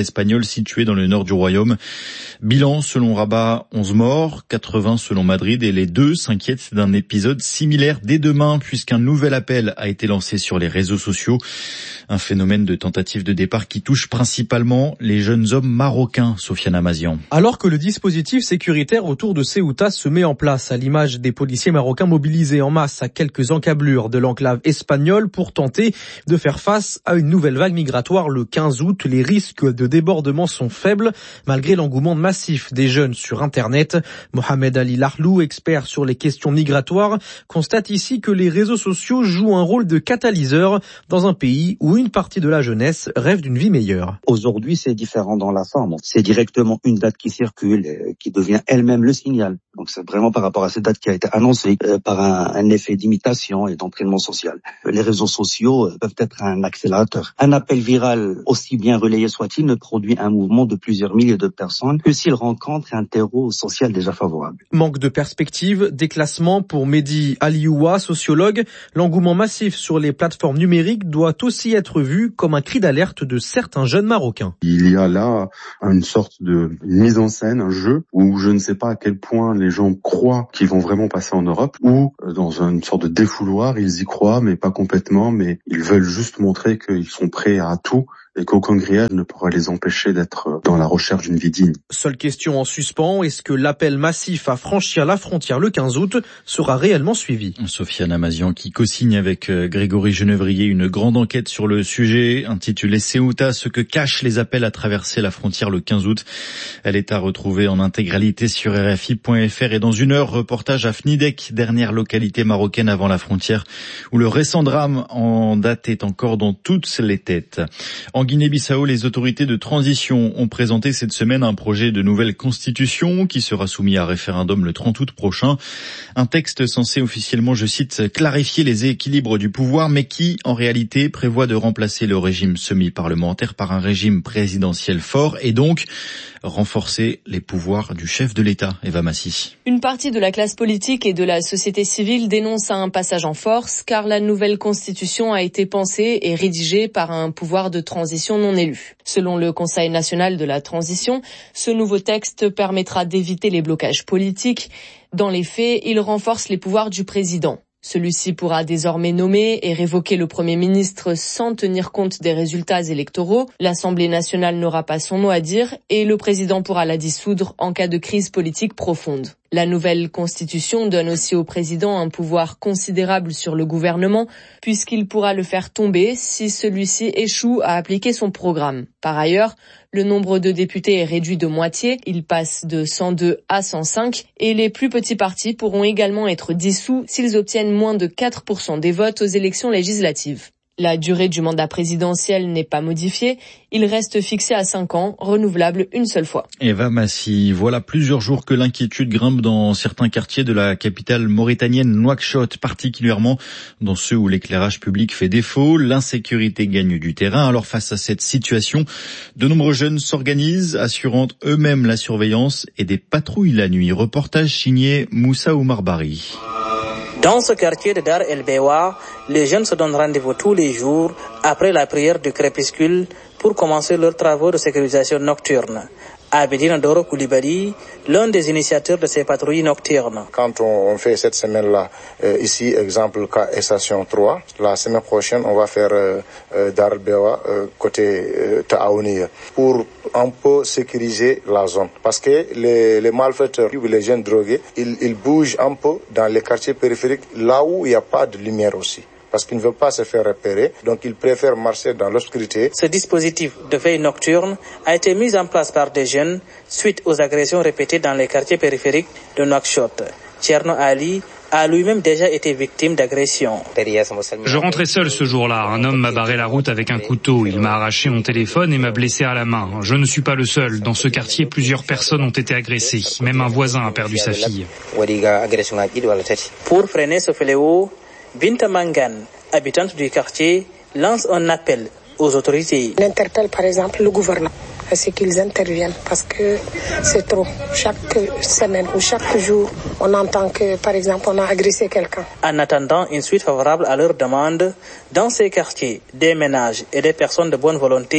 espagnole située dans le nord du royaume. Bilan, selon Rabat, onze morts, quatre-vingts selon Madrid, et les deux s'inquiètent d'un épisode similaire dès demain puisqu'un nouvel appel a été lancé sur les réseaux sociaux. Un phénomène de tentative de départ qui touche principalement les jeunes hommes marocains, Sofiane Amazian. Alors que le dispositif sécuritaire autour de Ceuta se met en place, à l'image des policiers marocains mobilisés en masse à quelques encablures de l'enclave espagnole pour tenter de faire face à une nouvelle vague migratoire le quinze août, les risques de débordement sont faibles malgré l'engouement massif des jeunes sur Internet. Mohamed Ali Lahlou, expert sur les questions migratoires, constate ici que les réseaux sociaux jouent un rôle de catalyseur dans un pays où une partie de la jeunesse rêve d'une vie meilleure. Aujourd'hui, c'est différent dans la forme. C'est directement une date qui circule, euh, qui devient elle-même le signal. Donc c'est vraiment par rapport à cette date qui a été annoncée euh, par un, un effet d'imitation et d'entraînement social. Les réseaux sociaux euh, peuvent être un accélérateur. Un appel viral, aussi bien relayé soit-il, ne produit un mouvement de plusieurs milliers de personnes que s'il rencontre un terreau social déjà favorable. Manque de perspective, déclassement pour Mehdi Alioua, sociologue. L'engouement massif sur les plateformes numériques doit aussi être vu comme un cri d'alerte de certains jeunes Marocains. Il y a là une sorte de mise en scène, un jeu, où je ne sais pas à quel point les gens croient qu'ils vont vraiment passer en Europe, ou dans une sorte de défouloir, ils y croient, mais pas complètement, mais ils veulent juste montrer qu'ils sont prêts à tout, et qu'aucun grillage ne pourra les empêcher d'être dans la recherche d'une vie digne. Seule question en suspens, est-ce que l'appel massif à franchir la frontière le quinze août sera réellement suivi? Sofiane Amazian qui co-signe avec Grégory Genevrier une grande enquête sur le sujet intitulée Ceuta, ce que cachent les appels à traverser la frontière le quinze août. Elle est à retrouver en intégralité sur R F I point F R et dans une heure, reportage à Fnidek, dernière localité marocaine avant la frontière, où le récent drame en date est encore dans toutes les têtes. En Guinée-Bissau, les autorités de transition ont présenté cette semaine un projet de nouvelle constitution qui sera soumis à référendum le trente août prochain. Un texte censé officiellement, je cite, clarifier les équilibres du pouvoir, mais qui, en réalité, prévoit de remplacer le régime semi-parlementaire par un régime présidentiel fort et donc renforcer les pouvoirs du chef de l'État. Eva Massy. Une partie de la classe politique et de la société civile dénonce un passage en force car la nouvelle constitution a été pensée et rédigée par un pouvoir de transition non élu. Selon le Conseil national de la transition, ce nouveau texte permettra d'éviter les blocages politiques. Dans les faits, il renforce les pouvoirs du président. Celui-ci pourra désormais nommer et révoquer le Premier ministre sans tenir compte des résultats électoraux. L'Assemblée nationale n'aura pas son mot à dire et le président pourra la dissoudre en cas de crise politique profonde. La nouvelle constitution donne aussi au président un pouvoir considérable sur le gouvernement puisqu'il pourra le faire tomber si celui-ci échoue à appliquer son programme. Par ailleurs, le nombre de députés est réduit de moitié, il passe de cent deux à cent cinq et les plus petits partis pourront également être dissous s'ils obtiennent moins de quatre pour cent des votes aux élections législatives. La durée du mandat présidentiel n'est pas modifiée. Il reste fixé à cinq ans, renouvelable une seule fois. Eva Massy, voilà plusieurs jours que l'inquiétude grimpe dans certains quartiers de la capitale mauritanienne Nouakchott, particulièrement dans ceux où l'éclairage public fait défaut. L'insécurité gagne du terrain. Alors face à cette situation, de nombreux jeunes s'organisent, assurant eux-mêmes la surveillance et des patrouilles la nuit. Reportage signé Moussa Oumar Bari. Dans ce quartier de Dar El Bewa, les jeunes se donnent rendez-vous tous les jours après la prière du crépuscule pour commencer leurs travaux de sécurisation nocturne. Abedine Doro Koulibaly, l'un des initiateurs de ces patrouilles nocturnes. Quand on fait cette semaine-là, euh, ici, exemple, cas station trois, la semaine prochaine, on va faire euh, euh, Dar El Bewa euh, côté euh, Taouniya pour un peu sécuriser la zone. Parce que les, les malfaiteurs ou les jeunes drogués, ils, ils bougent un peu dans les quartiers périphériques, là où il n'y a pas de lumière aussi. Parce qu'ils ne veulent pas se faire repérer, donc ils préfèrent marcher dans l'obscurité. Ce dispositif de veille nocturne a été mis en place par des jeunes suite aux agressions répétées dans les quartiers périphériques de Nouakchott. Tcherno Ali a lui-même déjà été victime d'agressions. Je rentrais seul ce jour-là. Un homme m'a barré la route avec un couteau. Il m'a arraché mon téléphone et m'a blessé à la main. Je ne suis pas le seul. Dans ce quartier, plusieurs personnes ont été agressées. Même un voisin a perdu sa fille. Pour freiner ce fléau, Binta Mangan, habitante du quartier, lance un appel aux autorités. On interpelle par exemple le gouvernement à ce qu'ils interviennent parce que c'est trop. Chaque semaine ou chaque jour, on entend que par exemple on a agressé quelqu'un. En attendant une suite favorable à leurs demandes, dans ces quartiers, des ménages et des personnes de bonne volonté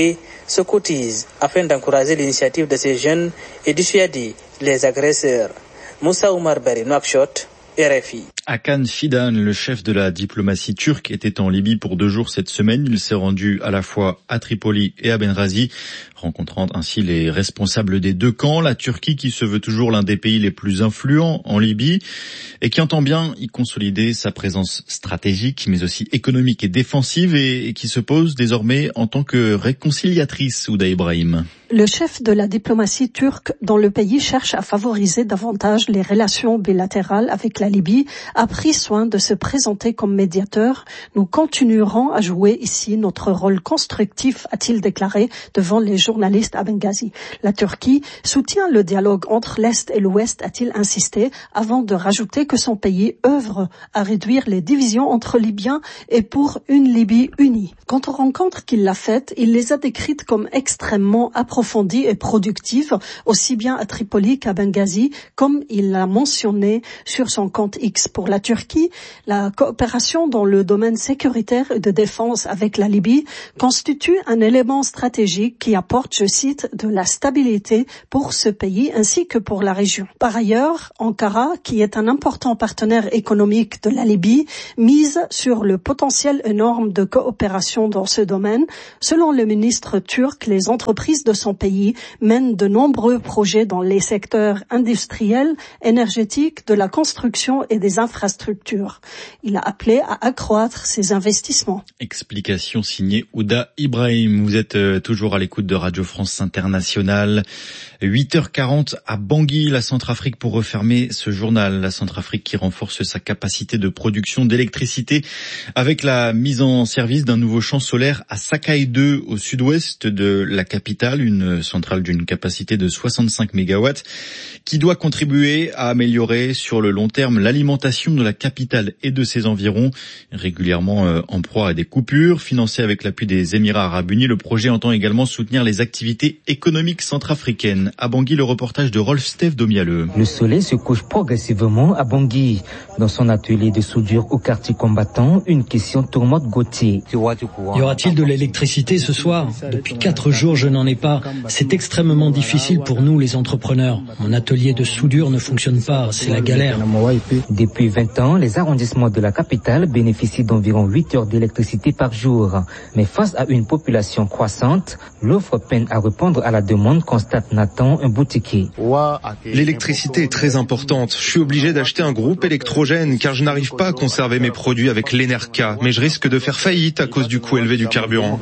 se cotisent afin d'encourager l'initiative de ces jeunes et dissuader les agresseurs. Moussa Oumar Bari, Nouakchott, R F I. Hakan Fidan, le chef de la diplomatie turque, était en Libye pour deux jours cette semaine. Il s'est rendu à la fois à Tripoli et à Benghazi, rencontrant ainsi les responsables des deux camps. La Turquie, qui se veut toujours l'un des pays les plus influents en Libye et qui entend bien y consolider sa présence stratégique, mais aussi économique et défensive, et qui se pose désormais en tant que réconciliatrice. Ouda Ibrahim. Le chef de la diplomatie turque dans le pays cherche à favoriser davantage les relations bilatérales avec la Libye, a pris soin de se présenter comme médiateur. Nous continuerons à jouer ici notre rôle constructif, a-t-il déclaré devant les journalistes à Benghazi. La Turquie soutient le dialogue entre l'Est et l'Ouest, a-t-il insisté, avant de rajouter que son pays œuvre à réduire les divisions entre Libyens et pour une Libye unie. Quant aux rencontres qu'il a faites, il les a décrites comme extrêmement approfondies et productives, aussi bien à Tripoli qu'à Benghazi, comme il l'a mentionné sur son compte X. Pour la Turquie, la coopération dans le domaine sécuritaire et de défense avec la Libye constitue un élément stratégique qui apporte, je cite, de la stabilité pour ce pays ainsi que pour la région. Par ailleurs, Ankara, qui est un important partenaire économique de la Libye, mise sur le potentiel énorme de coopération dans ce domaine. Selon le ministre turc, les entreprises de son pays mènent de nombreux projets dans les secteurs industriels, énergétiques, de la construction et des infrastructures. Il a appelé à accroître ses investissements. Explication signée Ouda Ibrahim. Vous êtes toujours à l'écoute de Radio France Internationale. huit heures quarante à Bangui, la Centrafrique, pour refermer ce journal. La Centrafrique qui renforce sa capacité de production d'électricité avec la mise en service d'un nouveau champ solaire à Sakai deux, au sud-ouest de la capitale, une centrale d'une capacité de soixante-cinq mégawatts qui doit contribuer à améliorer sur le long terme l'alimentation de la capitale et de ses environs, régulièrement euh, en proie à des coupures. Financé avec l'appui des Émirats arabes unis, le projet entend également soutenir les activités économiques centrafricaines. À Bangui, le reportage de Rolf Steve Domialeux. Le soleil se couche progressivement à Bangui. Dans son atelier de soudure au quartier combattant, une question tourmente Gauthier. Y aura-t-il de l'électricité ce soir? Depuis quatre jours, je n'en ai pas. C'est extrêmement difficile pour nous, les entrepreneurs. Mon atelier de soudure ne fonctionne pas, c'est la galère. Depuis vingt ans, les arrondissements de la capitale bénéficient d'environ huit heures d'électricité par jour. Mais face à une population croissante, l'offre peine à répondre à la demande, constate Nathan, un boutiquier. L'électricité est très importante. Je suis obligé d'acheter un groupe électrogène car je n'arrive pas à conserver mes produits avec l'Enerca. Mais je risque de faire faillite à cause du coût élevé du carburant.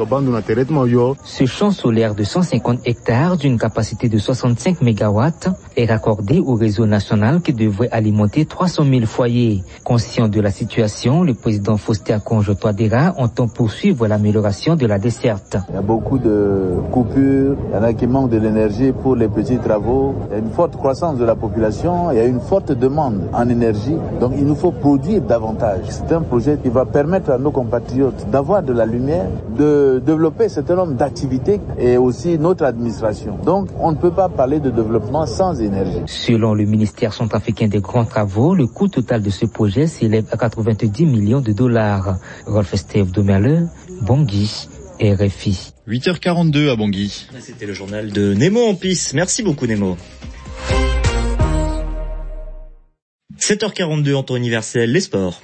Ce champ solaire de cent cinquante hectares d'une capacité de soixante-cinq mégawatts est raccordé au réseau national qui devrait alimenter trois cent mille foyers. Conscient de la situation, le président Faustin Conjo-Touadéra entend poursuivre l'amélioration de la desserte. Il y a beaucoup de coupures, il y en a qui manquent de l'énergie pour les petits travaux. Il y a une forte croissance de la population, il y a une forte demande en énergie. Donc il nous faut produire davantage. C'est un projet qui va permettre à nos compatriotes d'avoir de la lumière, de développer un certain nombre d'activités et aussi notre administration. Donc on ne peut pas parler de développement sans énergie. Selon le ministère centrafricain des grands travaux, le coût total de ce projet s'élève à quatre-vingt-dix millions de dollars. Rolf Steve Domialeux, Bangui, R F I. huit heures quarante-deux à Bangui. C'était le journal de Nemo en piste. Merci beaucoup Nemo. sept heures quarante-deux en temps universel, les sports.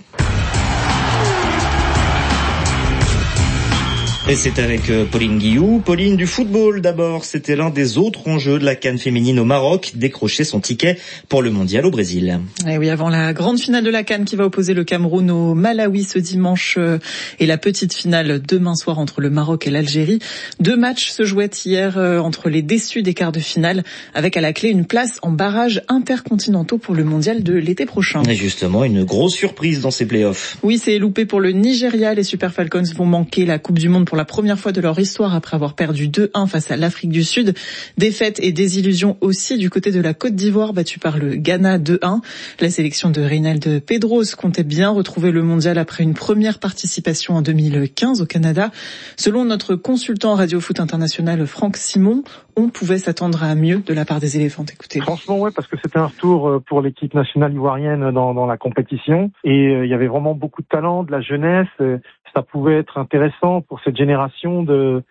Et c'est avec euh, Pauline Guillou. Pauline, du football d'abord. C'était l'un des autres enjeux de la CAN féminine au Maroc, décrocher son ticket pour le mondial au Brésil. Et oui, avant la grande finale de la CAN qui va opposer le Cameroun au Malawi ce dimanche euh, et la petite finale demain soir entre le Maroc et l'Algérie. Deux matchs se jouaient hier euh, entre les déçus des quarts de finale, avec à la clé une place en barrages intercontinentaux pour le mondial de l'été prochain. Et justement, une grosse surprise dans ces playoffs. Oui, c'est loupé pour le Nigeria. Les Super Falcons vont manquer la Coupe du Monde pour la première fois de leur histoire après avoir perdu deux un face à l'Afrique du Sud. Défaite et désillusion aussi du côté de la Côte d'Ivoire, battue par le Ghana deux un. La sélection de Reynald Pedros comptait bien retrouver le mondial après une première participation en deux mille quinze au Canada. Selon notre consultant Radio Foot International Franck Simon, on pouvait s'attendre à mieux de la part des éléphants. Écoutez. Franchement, ouais, parce que c'était un retour pour l'équipe nationale ivoirienne dans, dans la compétition. Et euh, il y avait vraiment beaucoup de talent, de la jeunesse. Ça pouvait être intéressant pour cette génération de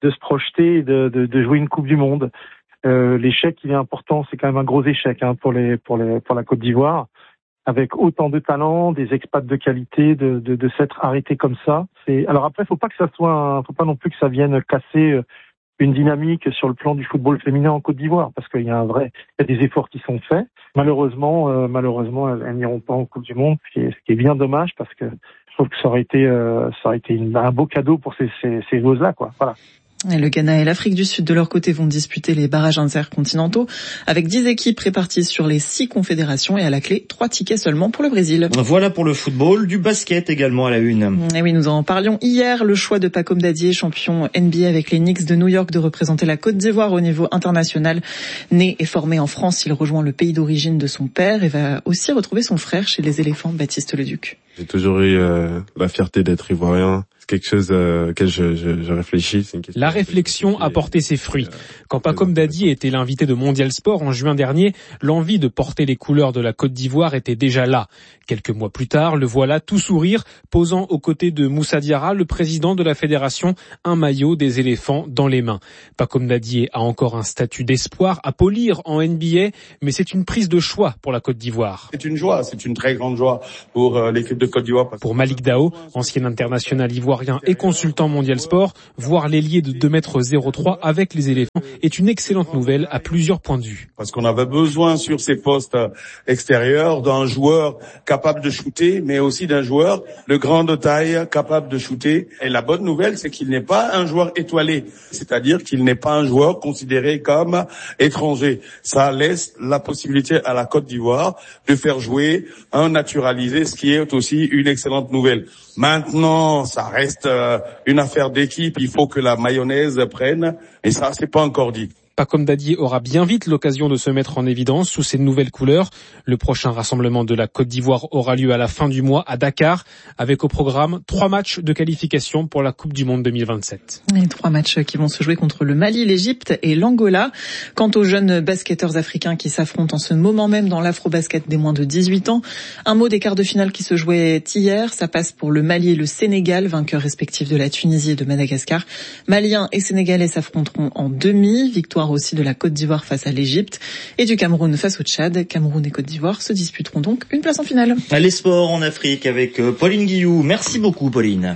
de se projeter et de, de, de jouer une Coupe du Monde. Euh, l'échec, il est important, c'est quand même un gros échec hein, pour les pour les pour la Côte d'Ivoire, avec autant de talent, des expats de qualité, de de, de s'être arrêté comme ça. C'est alors après, faut pas que ça soit, un, faut pas non plus que ça vienne casser une dynamique sur le plan du football féminin en Côte d'Ivoire, parce qu'il y a un vrai, il y a des efforts qui sont faits. Malheureusement, euh, malheureusement, elles, elles n'iront pas en Coupe du Monde, ce qui est, ce qui est bien dommage, parce que je trouve que ça aurait été, euh, ça aurait été une, un beau cadeau pour ces ces, ces joueuses-là, quoi. Voilà. Et le Ghana et l'Afrique du Sud, de leur côté, vont disputer les barrages intercontinentaux avec dix équipes réparties sur les six confédérations et à la clé, trois tickets seulement pour le Brésil. Voilà pour le football, du basket également à la une. Et oui, nous en parlions hier, le choix de Pacome Dadié, champion N B A avec les Knicks de New York, de représenter la Côte d'Ivoire au niveau international. Né et formé en France, il rejoint le pays d'origine de son père et va aussi retrouver son frère chez les éléphants, Baptiste Leduc. J'ai toujours eu euh, la fierté d'être ivoirien. C'est quelque chose euh, auquel je, je, je réfléchis. C'est une question. La réflexion a porté ses fruits. Quand Pacome Dadié était l'invité de Mondial Sport en juin dernier, l'envie de porter les couleurs de la Côte d'Ivoire était déjà là. Quelques mois plus tard, le voilà tout sourire, posant aux côtés de Moussa Diarra, le président de la fédération, un maillot des éléphants dans les mains. Pacome Dadié a encore un statut d'espoir à polir en N B A, mais c'est une prise de choix pour la Côte d'Ivoire. C'est une joie, c'est une très grande joie pour euh, l'équipe de Côte d'Ivoire. Pour Malik Dao, ancien international ivoirien et consultant Mondial Sport, voir l'ailier de deux mètres zéro trois avec les éléphants est une excellente nouvelle à plusieurs points de vue. Parce qu'on avait besoin sur ces postes extérieurs d'un joueur capable de shooter, mais aussi d'un joueur de grande taille capable de shooter. Et la bonne nouvelle, c'est qu'il n'est pas un joueur étoilé, c'est-à-dire qu'il n'est pas un joueur considéré comme étranger. Ça laisse la possibilité à la Côte d'Ivoire de faire jouer un naturalisé, ce qui est aussi une excellente nouvelle. Maintenant, ça reste une affaire d'équipe, il faut que la mayonnaise prenne, et ça, c'est pas encore dit. Pacome Dadié aura bien vite l'occasion de se mettre en évidence sous ses nouvelles couleurs. Le prochain rassemblement de la Côte d'Ivoire aura lieu à la fin du mois à Dakar, avec au programme trois matchs de qualification pour la Coupe du Monde deux mille vingt-sept. Et trois matchs qui vont se jouer contre le Mali, l'Égypte et l'Angola. Quant aux jeunes basketteurs africains qui s'affrontent en ce moment même dans l'afro-basket des moins de dix-huit ans, un mot des quarts de finale qui se jouaient hier. Ça passe pour le Mali et le Sénégal, vainqueurs respectifs de la Tunisie et de Madagascar. Maliens et Sénégalais s'affronteront en demi, victoire aussi de la Côte d'Ivoire face à l'Égypte et du Cameroun face au Tchad. Cameroun et Côte d'Ivoire se disputeront donc une place en finale. Les sports en Afrique avec Pauline Guillou. Merci beaucoup Pauline.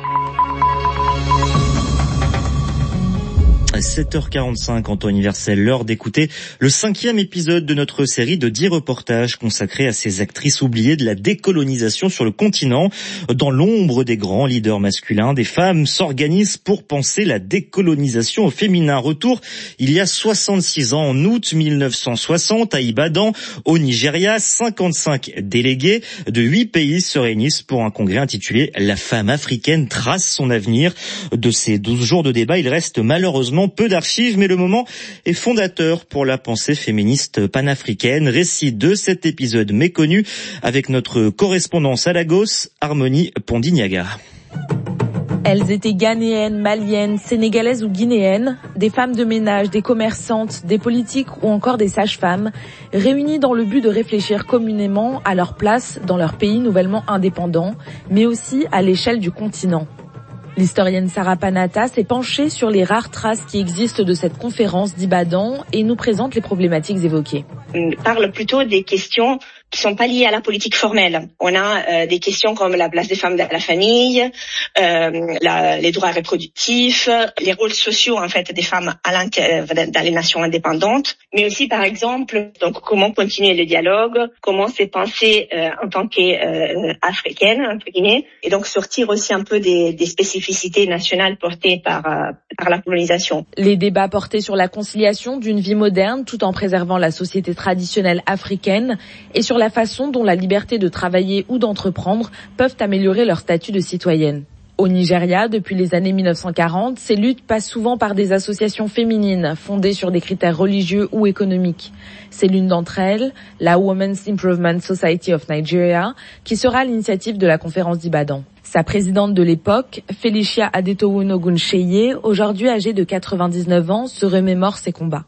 sept heures quarante-cinq en temps universel, l'heure d'écouter le cinquième épisode de notre série de dix reportages consacrés à ces actrices oubliées de la décolonisation sur le continent. Dans l'ombre des grands leaders masculins, des femmes s'organisent pour penser la décolonisation au féminin. Retour il y a soixante-six ans, en août mille neuf cent soixante, à Ibadan, au Nigeria, cinquante-cinq délégués de huit pays se réunissent pour un congrès intitulé « La femme africaine trace son avenir ». De ces douze jours de débat, il reste malheureusement peu d'archives, mais le moment est fondateur pour la pensée féministe panafricaine. Récit de cet épisode méconnu avec notre correspondance à Lagos, Harmonie Pondignaga. Elles étaient ghanéennes, maliennes, sénégalaises ou guinéennes, des femmes de ménage, des commerçantes, des politiques ou encore des sages-femmes, réunies dans le but de réfléchir communément à leur place dans leur pays nouvellement indépendant, mais aussi à l'échelle du continent. L'historienne Sarah Panata s'est penchée sur les rares traces qui existent de cette conférence d'Ibadan et nous présente les problématiques évoquées. On parle plutôt des questions qui sont pas liées à la politique formelle. On a euh, des questions comme la place des femmes dans la famille, euh, la, les droits reproductifs, les rôles sociaux en fait des femmes à dans les nations indépendantes, mais aussi par exemple donc comment continuer le dialogue, comment se penser euh, en tant qu'africaine euh, entre guillemets, et donc sortir aussi un peu des, des spécificités nationales portées par euh, par la colonisation. Les débats portaient sur la conciliation d'une vie moderne tout en préservant la société traditionnelle africaine et sur la façon dont la liberté de travailler ou d'entreprendre peuvent améliorer leur statut de citoyenne. Au Nigeria, depuis les années mille neuf cent quarante, ces luttes passent souvent par des associations féminines fondées sur des critères religieux ou économiques. C'est l'une d'entre elles, la Women's Improvement Society of Nigeria, qui sera à l'initiative de la conférence d'Ibadan. Sa présidente de l'époque, Felicia Adetoun Oguncheye, aujourd'hui âgée de quatre-vingt-dix-neuf ans, se remémore ses combats.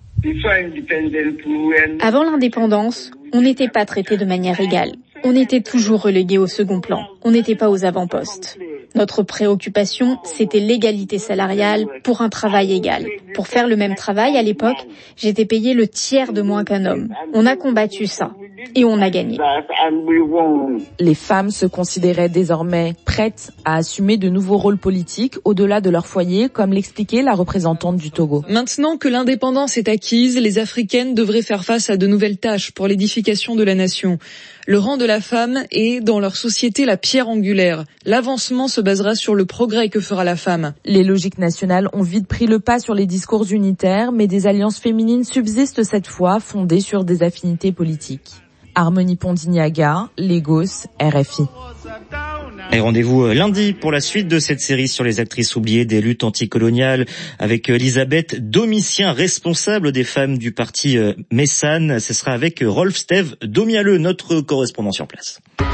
Avant l'indépendance, on n'était pas traité de manière égale. On était toujours relégué au second plan. On n'était pas aux avant-postes. Notre préoccupation, c'était l'égalité salariale pour un travail égal. Pour faire le même travail, à l'époque, j'étais payée le tiers de moins qu'un homme. On a combattu ça et on a gagné. Les femmes se considéraient désormais prêtes à assumer de nouveaux rôles politiques au-delà de leur foyer, comme l'expliquait la représentante du Togo. Maintenant que l'indépendance est acquise, les Africaines devraient faire face à de nouvelles tâches pour l'édification de la nation. Le rang de la femme est, dans leur société, la pierre angulaire. L'avancement se basera sur le progrès que fera la femme. Les logiques nationales ont vite pris le pas sur les discours unitaires, mais des alliances féminines subsistent cette fois, fondées sur des affinités politiques. Harmonie Pondignaga, Lagos, R F I. Et rendez-vous lundi pour la suite de cette série sur les actrices oubliées des luttes anticoloniales avec Elisabeth Domitien, responsable des femmes du parti Messane. Ce sera avec Rolf Steve Domialeux, notre correspondant sur place.